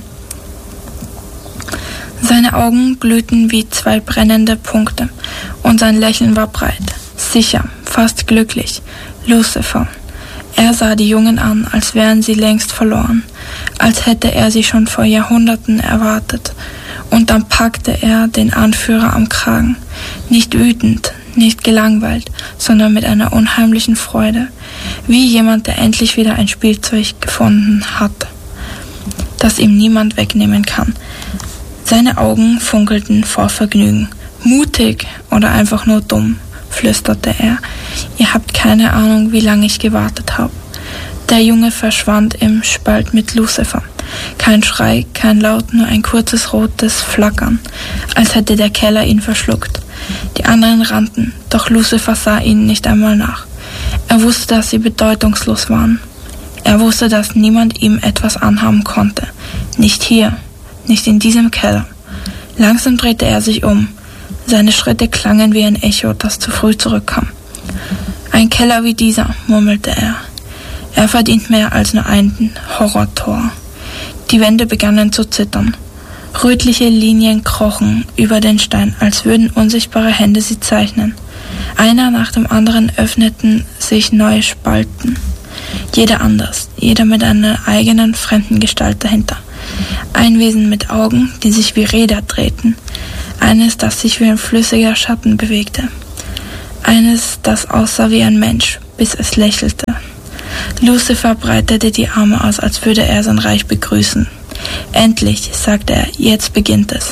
Seine Augen glühten wie zwei brennende Punkte und sein Lächeln war breit, sicher, fast glücklich. Lucifer. Er sah die Jungen an, als wären sie längst verloren, als hätte er sie schon vor Jahrhunderten erwartet. Und dann packte er den Anführer am Kragen, nicht wütend, nicht gelangweilt, sondern mit einer unheimlichen Freude, wie jemand, der endlich wieder ein Spielzeug gefunden hat, das ihm niemand wegnehmen kann. Seine Augen funkelten vor Vergnügen. Mutig oder einfach nur dumm, flüsterte er. Ihr habt keine Ahnung, wie lange ich gewartet habe. Der Junge verschwand im Spalt mit Lucifer. Kein Schrei, kein Laut, nur ein kurzes rotes Flackern, als hätte der Keller ihn verschluckt. Die anderen rannten, doch Lucifer sah ihnen nicht einmal nach. Er wusste, dass sie bedeutungslos waren. Er wusste, dass niemand ihm etwas anhaben konnte. Nicht hier, nicht in diesem Keller. Langsam drehte er sich um. Seine Schritte klangen wie ein Echo, das zu früh zurückkam. Ein Keller wie dieser, murmelte er. Er verdient mehr als nur einen Horrortor. Die Wände begannen zu zittern. Rötliche Linien krochen über den Stein, als würden unsichtbare Hände sie zeichnen. Einer nach dem anderen öffneten sich neue Spalten. Jeder anders, jeder mit einer eigenen fremden Gestalt dahinter. Ein Wesen mit Augen, die sich wie Räder drehten. Eines, das sich wie ein flüssiger Schatten bewegte. Eines, das aussah wie ein Mensch, bis es lächelte. Lucifer breitete die Arme aus, als würde er sein Reich begrüßen. Endlich, sagte er, jetzt beginnt es.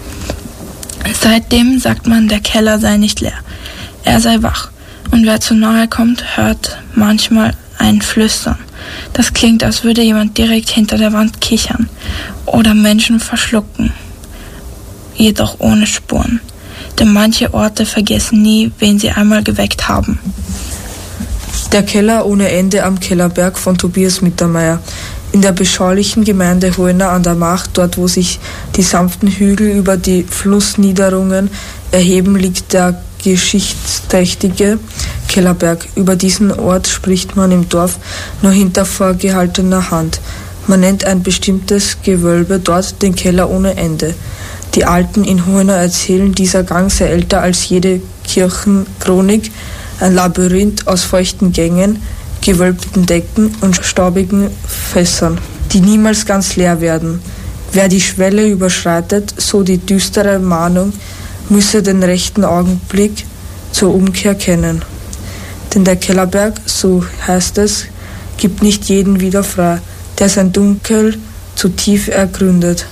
Seitdem sagt man, der Keller sei nicht leer. Er sei wach. Und wer zu nahe kommt, hört manchmal ein Flüstern. Das klingt, als würde jemand direkt hinter der Wand kichern oder Menschen verschlucken, jedoch ohne Spuren. Denn manche Orte vergessen nie, wen sie einmal geweckt haben. Der Keller ohne Ende am Kellerberg von Tobias Mittermeier. In der beschaulichen Gemeinde Hohenau an der Mach, dort wo sich die sanften Hügel über die Flussniederungen erheben, liegt der geschichtsträchtige Kellerberg. Über diesen Ort spricht man im Dorf nur hinter vorgehaltener Hand. Man nennt ein bestimmtes Gewölbe dort den Keller ohne Ende. Die Alten in Hohenau erzählen, dieser Gang sei älter als jede Kirchenchronik, ein Labyrinth aus feuchten Gängen, gewölbten Decken und staubigen Fässern, die niemals ganz leer werden. Wer die Schwelle überschreitet, so die düstere Mahnung, müsse den rechten Augenblick zur Umkehr kennen. Denn der Kellerberg, so heißt es, gibt nicht jeden wieder frei, der sein Dunkel zu tief ergründet.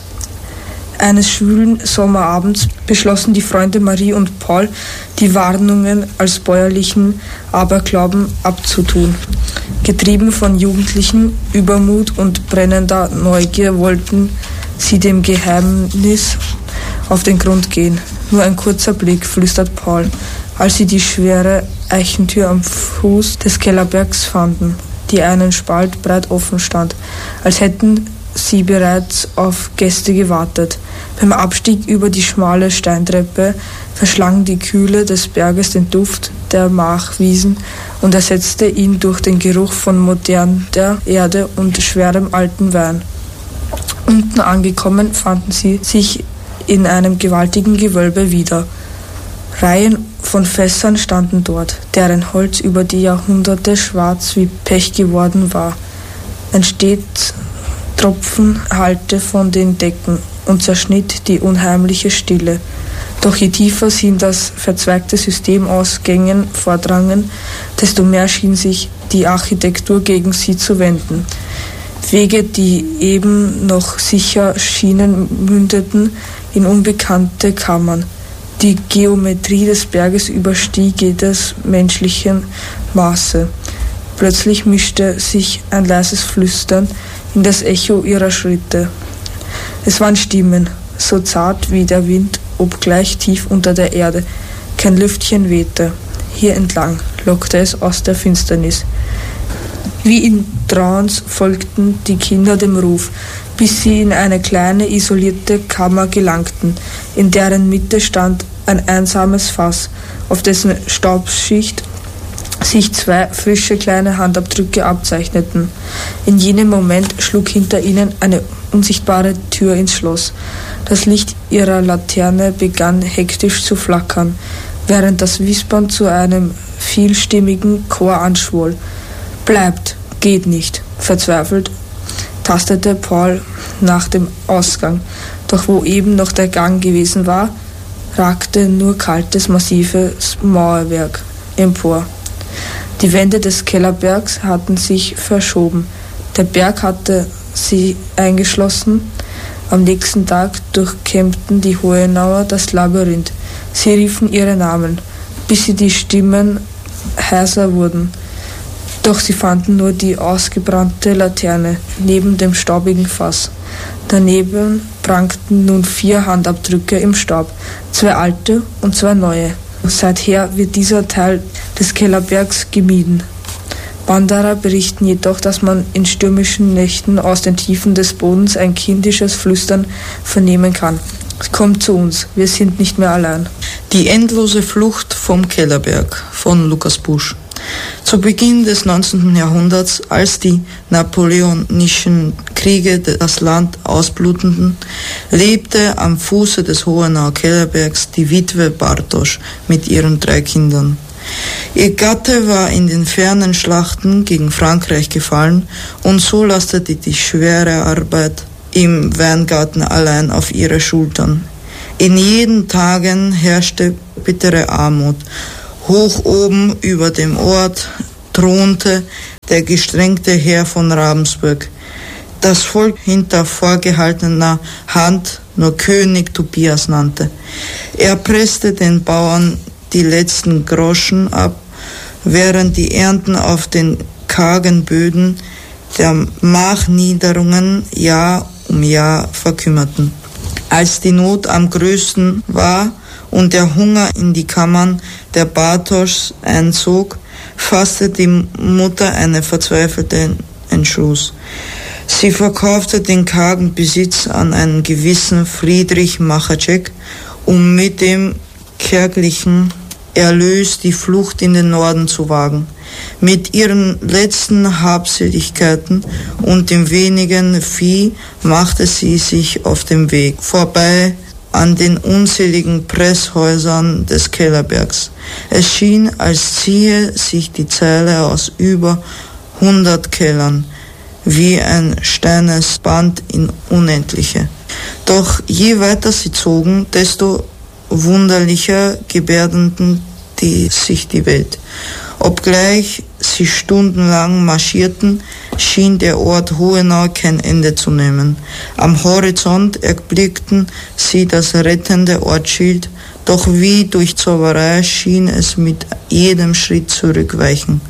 Eines schwülen Sommerabends beschlossen die Freunde Marie und Paul, die Warnungen als bäuerlichen Aberglauben abzutun. Getrieben von jugendlichen Übermut und brennender Neugier wollten sie dem Geheimnis auf den Grund gehen. Nur ein kurzer Blick, flüstert Paul, als sie die schwere Eichentür am Fuß des Kellerbergs fanden, die einen Spalt breit offen stand, als hätten sie bereits auf Gäste gewartet. Beim Abstieg über die schmale Steintreppe verschlang die Kühle des Berges den Duft der Machwiesen und ersetzte ihn durch den Geruch von moderner Erde und schwerem alten Wein. Unten angekommen fanden sie sich in einem gewaltigen Gewölbe wieder. Reihen von Fässern standen dort, deren Holz über die Jahrhunderte schwarz wie Pech geworden war. Ein stets Tropfen hallte von den Decken und zerschnitt die unheimliche Stille. Doch je tiefer sie in das verzweigte System aus Gängen vordrangen, desto mehr schien sich die Architektur gegen sie zu wenden. Wege, die eben noch sicher schienen, mündeten in unbekannte Kammern. Die Geometrie des Berges überstieg jedes menschlichen Maße. Plötzlich mischte sich ein leises Flüstern in das Echo ihrer Schritte. Es waren Stimmen, so zart wie der Wind, obgleich tief unter der Erde. Kein Lüftchen wehte. Hier entlang lockte es aus der Finsternis. Wie in Trance folgten die Kinder dem Ruf, bis sie in eine kleine, isolierte Kammer gelangten, in deren Mitte stand ein einsames Fass, auf dessen Staubschicht sich zwei frische kleine Handabdrücke abzeichneten. In jenem Moment schlug hinter ihnen eine unsichtbare Tür ins Schloss. Das Licht ihrer Laterne begann hektisch zu flackern, während das Wispern zu einem vielstimmigen Chor anschwoll. »Bleibt, geht nicht«, verzweifelt tastete Paul nach dem Ausgang. Doch wo eben noch der Gang gewesen war, ragte nur kaltes, massives Mauerwerk empor. Die Wände des Kellerbergs hatten sich verschoben. Der Berg hatte sie eingeschlossen. Am nächsten Tag durchkämmten die Hohenauer das Labyrinth. Sie riefen ihre Namen, bis sie die Stimmen heiser wurden. Doch sie fanden nur die ausgebrannte Laterne neben dem staubigen Fass. Daneben prangten nun vier Handabdrücke im Staub, zwei alte und zwei neue. Seither wird dieser Teil des Kellerbergs gemieden. Wanderer berichten jedoch, dass man in stürmischen Nächten aus den Tiefen des Bodens ein kindisches Flüstern vernehmen kann. Kommt zu uns, wir sind nicht mehr allein. Die endlose Flucht vom Kellerberg von Lukas Busch. Zu Beginn des neunzehnten Jahrhunderts, als die napoleonischen Kriege das Land ausbluteten, lebte am Fuße des Hohenauer Kellerbergs die Witwe Bartosch mit ihren drei Kindern. Ihr Gatte war in den fernen Schlachten gegen Frankreich gefallen und so lastete die schwere Arbeit im Weingarten allein auf ihre Schultern. In jeden Tagen herrschte bittere Armut. Hoch oben über dem Ort thronte der gestrengte Herr von Ravensburg, das Volk hinter vorgehaltener Hand nur König Tobias nannte. Er presste den Bauern die letzten Groschen ab, während die Ernten auf den kargen Böden der Machniederungen Jahr um Jahr verkümmerten. Als die Not am größten war und der Hunger in die Kammern der Bartoschs einzog, fasste die Mutter einen verzweifelten Entschluss. Sie verkaufte den kargen Besitz an einen gewissen Friedrich Machacek, um mit dem kärglichen Erlös die Flucht in den Norden zu wagen. Mit ihren letzten Habseligkeiten und dem wenigen Vieh machte sie sich auf den Weg, vorbei an den unzähligen Presshäusern des Kellerbergs. Es schien, als ziehe sich die Zeile aus über hundert Kellern wie ein steines Band in Unendliche. Doch je weiter sie zogen, desto wunderlicher gebärdeten die sich die Welt. Obgleich sie stundenlang marschierten, schien der Ort Hohenau kein Ende zu nehmen. Am Horizont erblickten sie das rettende Ortsschild, doch wie durch Zauberei schien es mit jedem Schritt zurückweichen.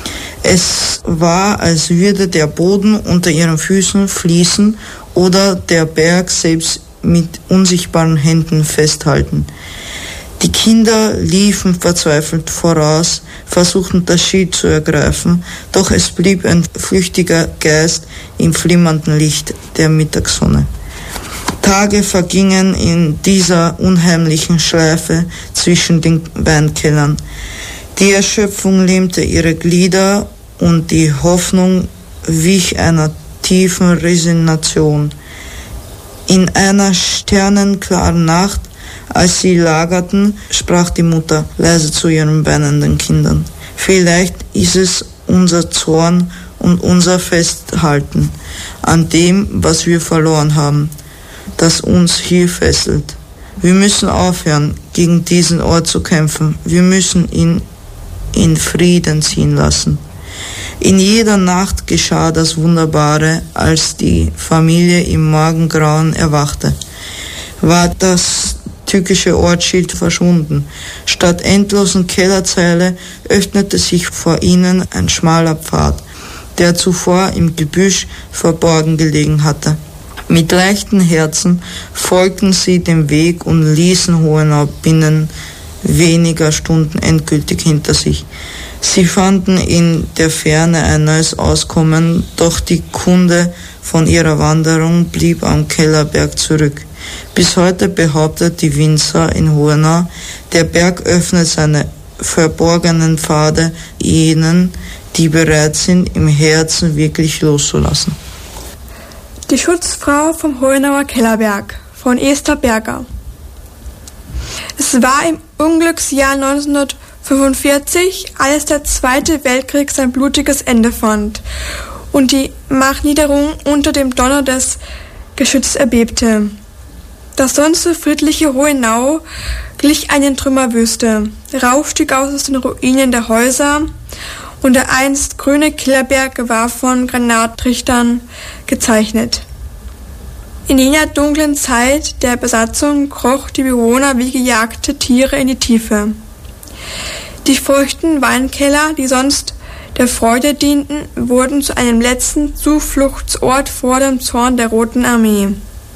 Es war, als würde der Boden unter ihren Füßen fließen oder der Berg selbst mit unsichtbaren Händen festhalten. Die Kinder liefen verzweifelt voraus, versuchten das Schild zu ergreifen, doch es blieb ein flüchtiger Geist im flimmernden Licht der Mittagssonne. Tage vergingen in dieser unheimlichen Schleife zwischen den Weinkellern. Die Erschöpfung lähmte ihre Glieder und die Hoffnung wich einer tiefen Resignation. In einer sternenklaren Nacht, als sie lagerten, sprach die Mutter leise zu ihren weinenden Kindern: Vielleicht ist es unser Zorn und unser Festhalten an dem, was wir verloren haben, das uns hier fesselt. Wir müssen aufhören, gegen diesen Ort zu kämpfen. Wir müssen ihn in Frieden ziehen lassen. In jeder Nacht geschah das Wunderbare, als die Familie im Morgengrauen erwachte. War das tückische Ortsschild verschwunden. Statt endlosen Kellerzeile öffnete sich vor ihnen ein schmaler Pfad, der zuvor im Gebüsch verborgen gelegen hatte. Mit leichten Herzen folgten sie dem Weg und ließen Hohenau binnen weniger Stunden endgültig hinter sich. Sie fanden in der Ferne ein neues Auskommen, doch die Kunde von ihrer Wanderung blieb am Kellerberg zurück. Bis heute behauptet die Winzer in Hohenau, der Berg öffnet seine verborgenen Pfade jenen, die bereit sind, im Herzen wirklich loszulassen. Die Schutzfrau vom Hohenauer Kellerberg von Esther Berger. Es war im Unglücksjahr neunzehnhundertfünfundvierzig, als der Zweite Weltkrieg sein blutiges Ende fand und die Machniederung unter dem Donner des Geschützes erbebte. Das sonst so friedliche Hohenau glich einer Trümmerwüste. Rauch stieg aus den Ruinen der Häuser und der einst grüne Kellerberg war von Granattrichtern gezeichnet. In jener dunklen Zeit der Besatzung kroch die Bewohner wie gejagte Tiere in die Tiefe. Die feuchten Weinkeller, die sonst der Freude dienten, wurden zu einem letzten Zufluchtsort vor dem Zorn der Roten Armee.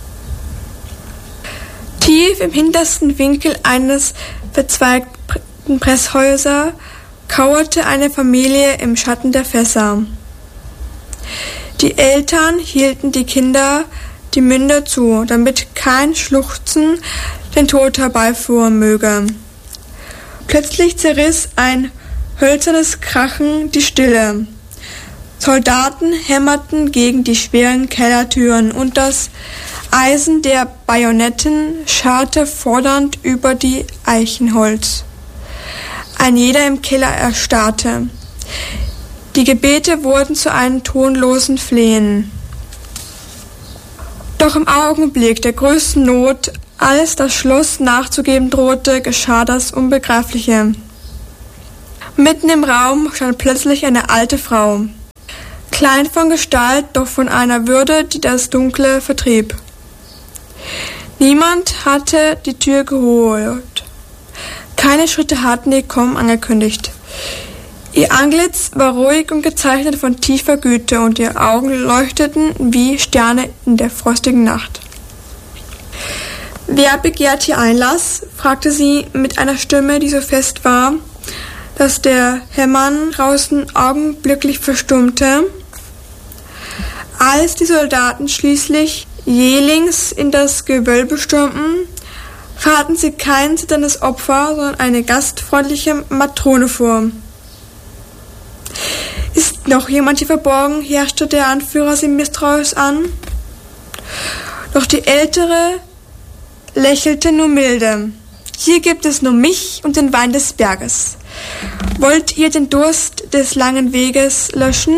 Tief im hintersten Winkel eines verzweigten Presshäuser kauerte eine Familie im Schatten der Fässer. Die Eltern hielten die Kinder die Münder zu, damit kein Schluchzen den Tod herbeiführen möge. Plötzlich zerriss ein hölzernes Krachen die Stille. Soldaten hämmerten gegen die schweren Kellertüren und das Eisen der Bajonetten scharrte fordernd über die Eichenholz. Ein jeder im Keller erstarrte. Die Gebete wurden zu einem tonlosen Flehen. Doch im Augenblick der größten Not, als das Schloss nachzugeben drohte, geschah das Unbegreifliche. Mitten im Raum stand plötzlich eine alte Frau. Klein von Gestalt, doch von einer Würde, die das Dunkle vertrieb. Niemand hatte die Tür geholt. Keine Schritte hatten ihr Kommen angekündigt. Ihr Antlitz war ruhig und gezeichnet von tiefer Güte und ihre Augen leuchteten wie Sterne in der frostigen Nacht. »Wer begehrt hier Einlass?« fragte sie mit einer Stimme, die so fest war, dass der Hämmern draußen augenblicklich verstummte. Als die Soldaten schließlich jählings in das Gewölbe stürmten, fanden sie kein zitterndes Opfer, sondern eine gastfreundliche Matrone vor. »Ist noch jemand hier verborgen?« herrschte der Anführer sie misstrauisch an. Doch die Ältere lächelte nur milde. »Hier gibt es nur mich und den Wein des Berges. Wollt ihr den Durst des langen Weges löschen?«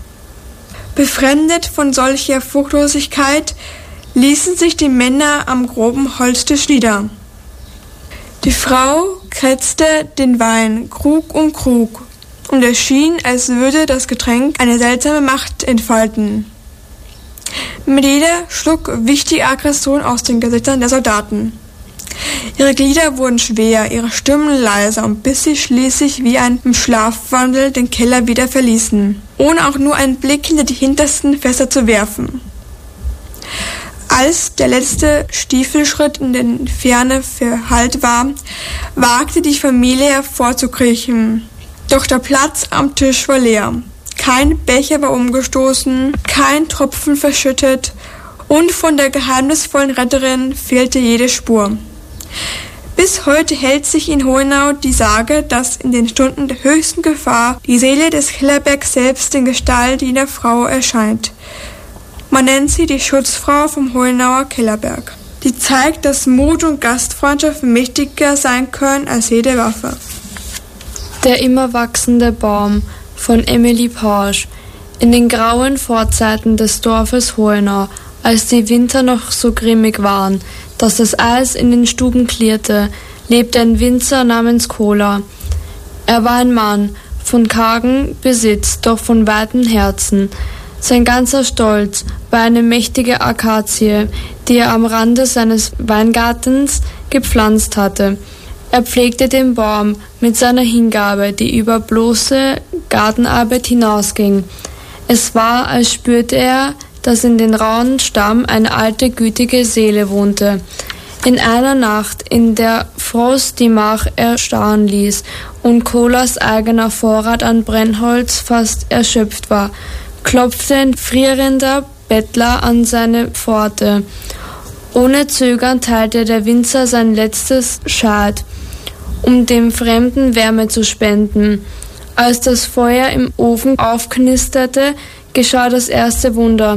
Befremdet von solcher Fruchtlosigkeit ließen sich die Männer am groben Holztisch nieder. Die Frau kratzte den Wein Krug um Krug, und es schien, als würde das Getränk eine seltsame Macht entfalten. Mit jeder Schluck wich die Aggression aus den Gesichtern der Soldaten. Ihre Glieder wurden schwer, ihre Stimmen leiser, und bis sie schließlich wie ein im Schlafwandel den Keller wieder verließen, ohne auch nur einen Blick hinter die hintersten Fässer zu werfen. Als der letzte Stiefelschritt in der Ferne verhallt war, wagte die Familie hervorzukriechen. Doch der Platz am Tisch war leer. Kein Becher war umgestoßen, kein Tropfen verschüttet, und von der geheimnisvollen Retterin fehlte jede Spur. Bis heute hält sich in Hohenau die Sage, dass in den Stunden der höchsten Gefahr die Seele des Kellerbergs selbst in Gestalt jener Frau erscheint. Man nennt sie die Schutzfrau vom Hohenauer Kellerberg. Die zeigt, dass Mut und Gastfreundschaft mächtiger sein können als jede Waffe. Der immer wachsende Baum von Emilie Pausch. In den grauen Vorzeiten des Dorfes Hohenau, als die Winter noch so grimmig waren, dass das Eis in den Stuben klirrte, lebte ein Winzer namens Kola. Er war ein Mann von kargen Besitz, doch von weitem Herzen. Sein ganzer Stolz war eine mächtige Akazie, die er am Rande seines Weingartens gepflanzt hatte. Er pflegte den Baum mit seiner Hingabe, die über bloße Gartenarbeit hinausging. Es war, als spürte er, dass in den rauen Stamm eine alte, gütige Seele wohnte. In einer Nacht, in der Frost die Mach erstarren ließ und Kolas eigener Vorrat an Brennholz fast erschöpft war, klopfte ein frierender Bettler an seine Pforte. Ohne Zögern teilte der Winzer sein letztes Schad, um dem Fremden Wärme zu spenden. Als das Feuer im Ofen aufknisterte, geschah das erste Wunder.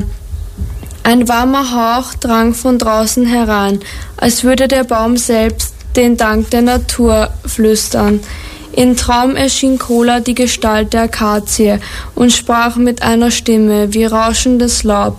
Ein warmer Hauch drang von draußen herein, als würde der Baum selbst den Dank der Natur flüstern. Im Traum erschien Kola die Gestalt der Akazie und sprach mit einer Stimme wie rauschendes Laub.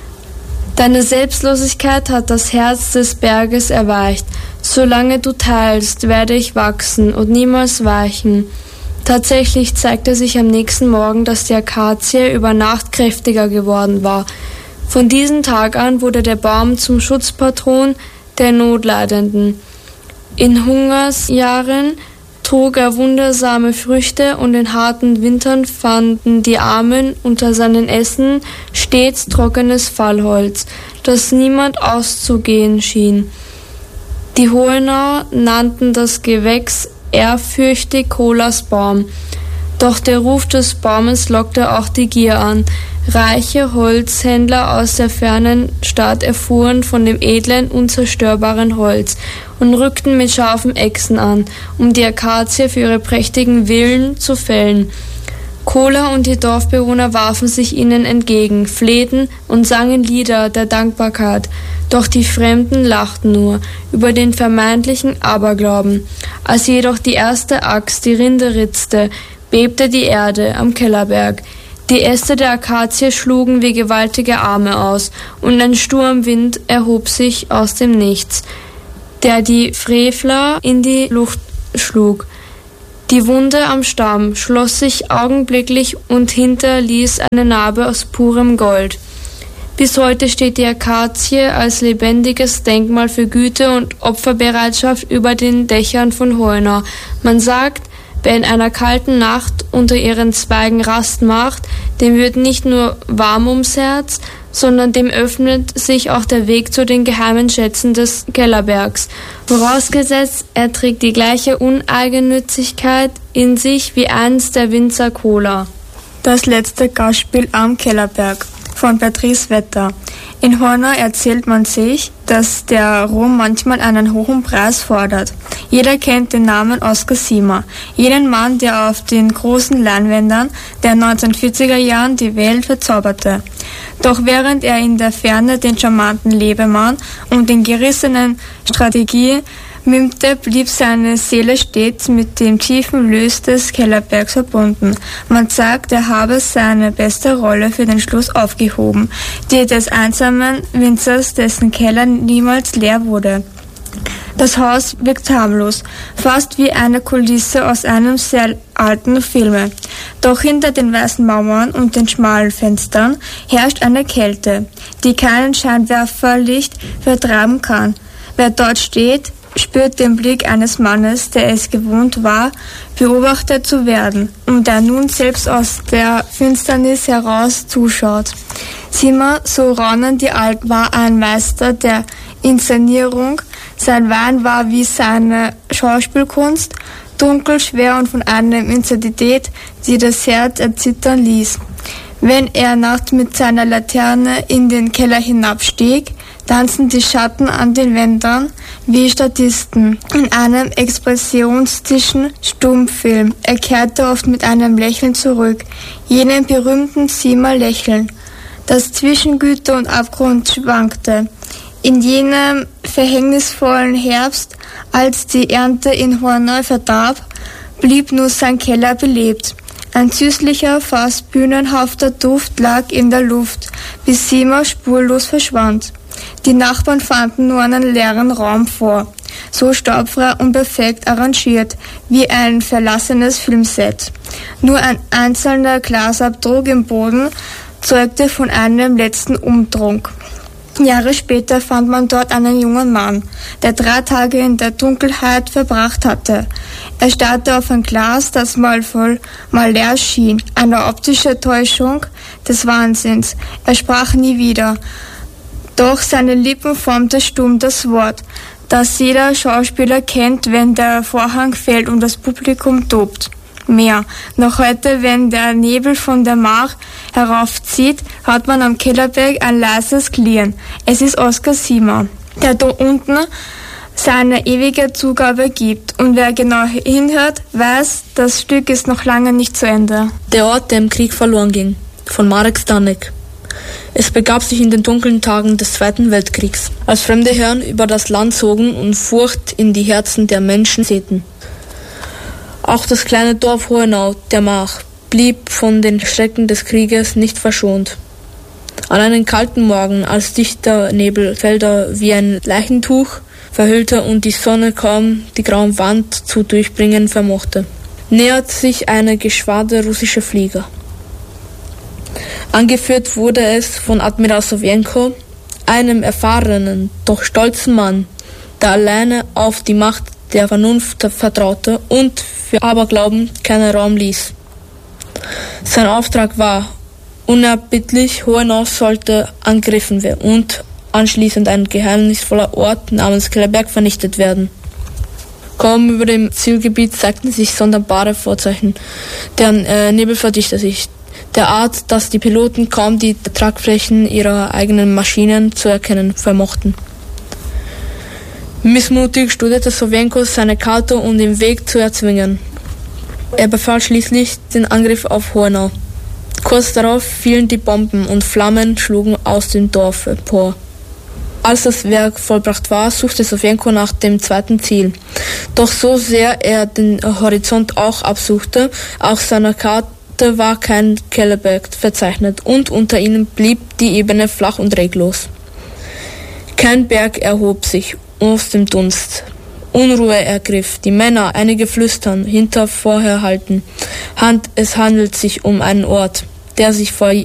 Deine Selbstlosigkeit hat das Herz des Berges erweicht. Solange du teilst, werde ich wachsen und niemals weichen. Tatsächlich zeigte sich am nächsten Morgen, dass die Akazie über Nacht kräftiger geworden war. Von diesem Tag an wurde der Baum zum Schutzpatron der Notleidenden. In Hungersjahren trug er wundersame Früchte und in harten Wintern fanden die Armen unter seinen Essen stets trockenes Fallholz, das niemand auszugehen schien. Die Hohenauer nannten das Gewächs ehrfürchtig Kolas Baum. Doch der Ruf des Baumes lockte auch die Gier an. Reiche Holzhändler aus der fernen Stadt erfuhren von dem edlen, unzerstörbaren Holz und rückten mit scharfen Äxten an, um die Akazie für ihre prächtigen Villen zu fällen. Kola und die Dorfbewohner warfen sich ihnen entgegen, flehten und sangen Lieder der Dankbarkeit. Doch die Fremden lachten nur über den vermeintlichen Aberglauben. Als jedoch die erste Axt die Rinde ritzte, bebte die Erde am Kellerberg. Die Äste der Akazie schlugen wie gewaltige Arme aus, und ein Sturmwind erhob sich aus dem Nichts, der die Frevler in die Luft schlug. Die Wunde am Stamm schloss sich augenblicklich und hinterließ eine Narbe aus purem Gold. Bis heute steht die Akazie als lebendiges Denkmal für Güte und Opferbereitschaft über den Dächern von Hohenau. Man sagt, wer in einer kalten Nacht unter ihren Zweigen Rast macht, dem wird nicht nur warm ums Herz, sondern dem öffnet sich auch der Weg zu den geheimen Schätzen des Kellerbergs. Vorausgesetzt, er trägt die gleiche Uneigennützigkeit in sich wie einst der Winzer Kola. Das letzte Gastspiel am Kellerberg von Patrice Wetter. In Hohenau erzählt man sich, dass der Ruhm manchmal einen hohen Preis fordert. Jeder kennt den Namen Oskar Siemer, jenen Mann, der auf den großen Leinwänden der neunzehnhundertvierziger Jahren die Welt verzauberte. Doch während er in der Ferne den charmanten Lebemann und den gerissenen Strategie mimte, blieb seine Seele stets mit dem tiefen Lös des Kellerbergs verbunden. Man sagt, er habe seine beste Rolle für den Schluss aufgehoben, die des einsamen Winzers, dessen Keller niemals leer wurde. Das Haus wirkt harmlos, fast wie eine Kulisse aus einem sehr alten Film. Doch hinter den weißen Mauern und den schmalen Fenstern herrscht eine Kälte, die kein Scheinwerferlicht vertreiben kann. Wer dort steht, spürt den Blick eines Mannes, der es gewohnt war, beobachtet zu werden und der nun selbst aus der Finsternis heraus zuschaut. Siemer, so raunen die Alten, war ein Meister der Inszenierung. Sein Wein war wie seine Schauspielkunst, dunkel, schwer und von einer Intensität, die das Herz erzittern ließ. Wenn er nachts mit seiner Laterne in den Keller hinabstieg, tanzen die Schatten an den Wänden wie Statisten in einem expressionistischen Stummfilm. Er kehrte oft mit einem Lächeln zurück, jenem berühmten Siemer-Lächeln, das zwischen Güte und Abgrund schwankte. In jenem verhängnisvollen Herbst, als die Ernte in Hohenau verdarb, blieb nur sein Keller belebt. Ein süßlicher, fast bühnenhafter Duft lag in der Luft, bis Siemer spurlos verschwand. Die Nachbarn fanden nur einen leeren Raum vor, so staubfrei und perfekt arrangiert, wie ein verlassenes Filmset. Nur ein einzelner Glasabdruck im Boden zeugte von einem letzten Umtrunk. Jahre später fand man dort einen jungen Mann, der drei Tage in der Dunkelheit verbracht hatte. Er starrte auf ein Glas, das mal voll, mal leer schien, eine optische Täuschung des Wahnsinns. Er sprach nie wieder, doch seine Lippen formte stumm das Wort, das jeder Schauspieler kennt, wenn der Vorhang fällt und das Publikum tobt. Mehr. Noch heute, wenn der Nebel von der Mach heraufzieht, hört man am Kellerberg ein leises Klirren. Es ist Oskar Siemer, der da unten seine ewige Zugabe gibt. Und wer genau hinhört, weiß, das Stück ist noch lange nicht zu Ende. Der Ort, der im Krieg verloren ging, von Marek Stanek. Es begab sich in den dunklen Tagen des Zweiten Weltkriegs, als fremde Herren über das Land zogen und Furcht in die Herzen der Menschen säten. Auch das kleine Dorf Hohenau, der Mach, blieb von den Schrecken des Krieges nicht verschont. An einem kalten Morgen, als dichter Nebel Felder wie ein Leichentuch verhüllte und die Sonne kaum die graue Wand zu durchbringen vermochte, nähert sich eine Geschwader russischer Flieger. Angeführt wurde es von Admiral Sowjenko, einem erfahrenen, doch stolzen Mann, der alleine auf die Macht der Vernunft vertraute und für Aberglauben keinen Raum ließ. Sein Auftrag war unerbittlich, Hohenau sollte angegriffen werden und anschließend ein geheimnisvoller Ort namens Kellerberg vernichtet werden. Kaum über dem Zielgebiet zeigten sich sonderbare Vorzeichen. Der äh, Nebel verdichtete sich, derart, dass die Piloten kaum die Tragflächen ihrer eigenen Maschinen zu erkennen vermochten. Missmutig studierte Sowenko seine Karte, um den Weg zu erzwingen. Er befahl schließlich den Angriff auf Hohenau. Kurz darauf fielen die Bomben und Flammen schlugen aus dem Dorf empor. Als das Werk vollbracht war, suchte Sowenko nach dem zweiten Ziel. Doch so sehr er den Horizont auch absuchte, auf seiner Karte war kein Kellerberg verzeichnet und unter ihnen blieb die Ebene flach und reglos. Kein Berg erhob sich aus dem Dunst. Unruhe ergriff die Männer, einige flüstern, hinter Vorherhalten. Hand, es handelt sich um einen Ort, der sich vor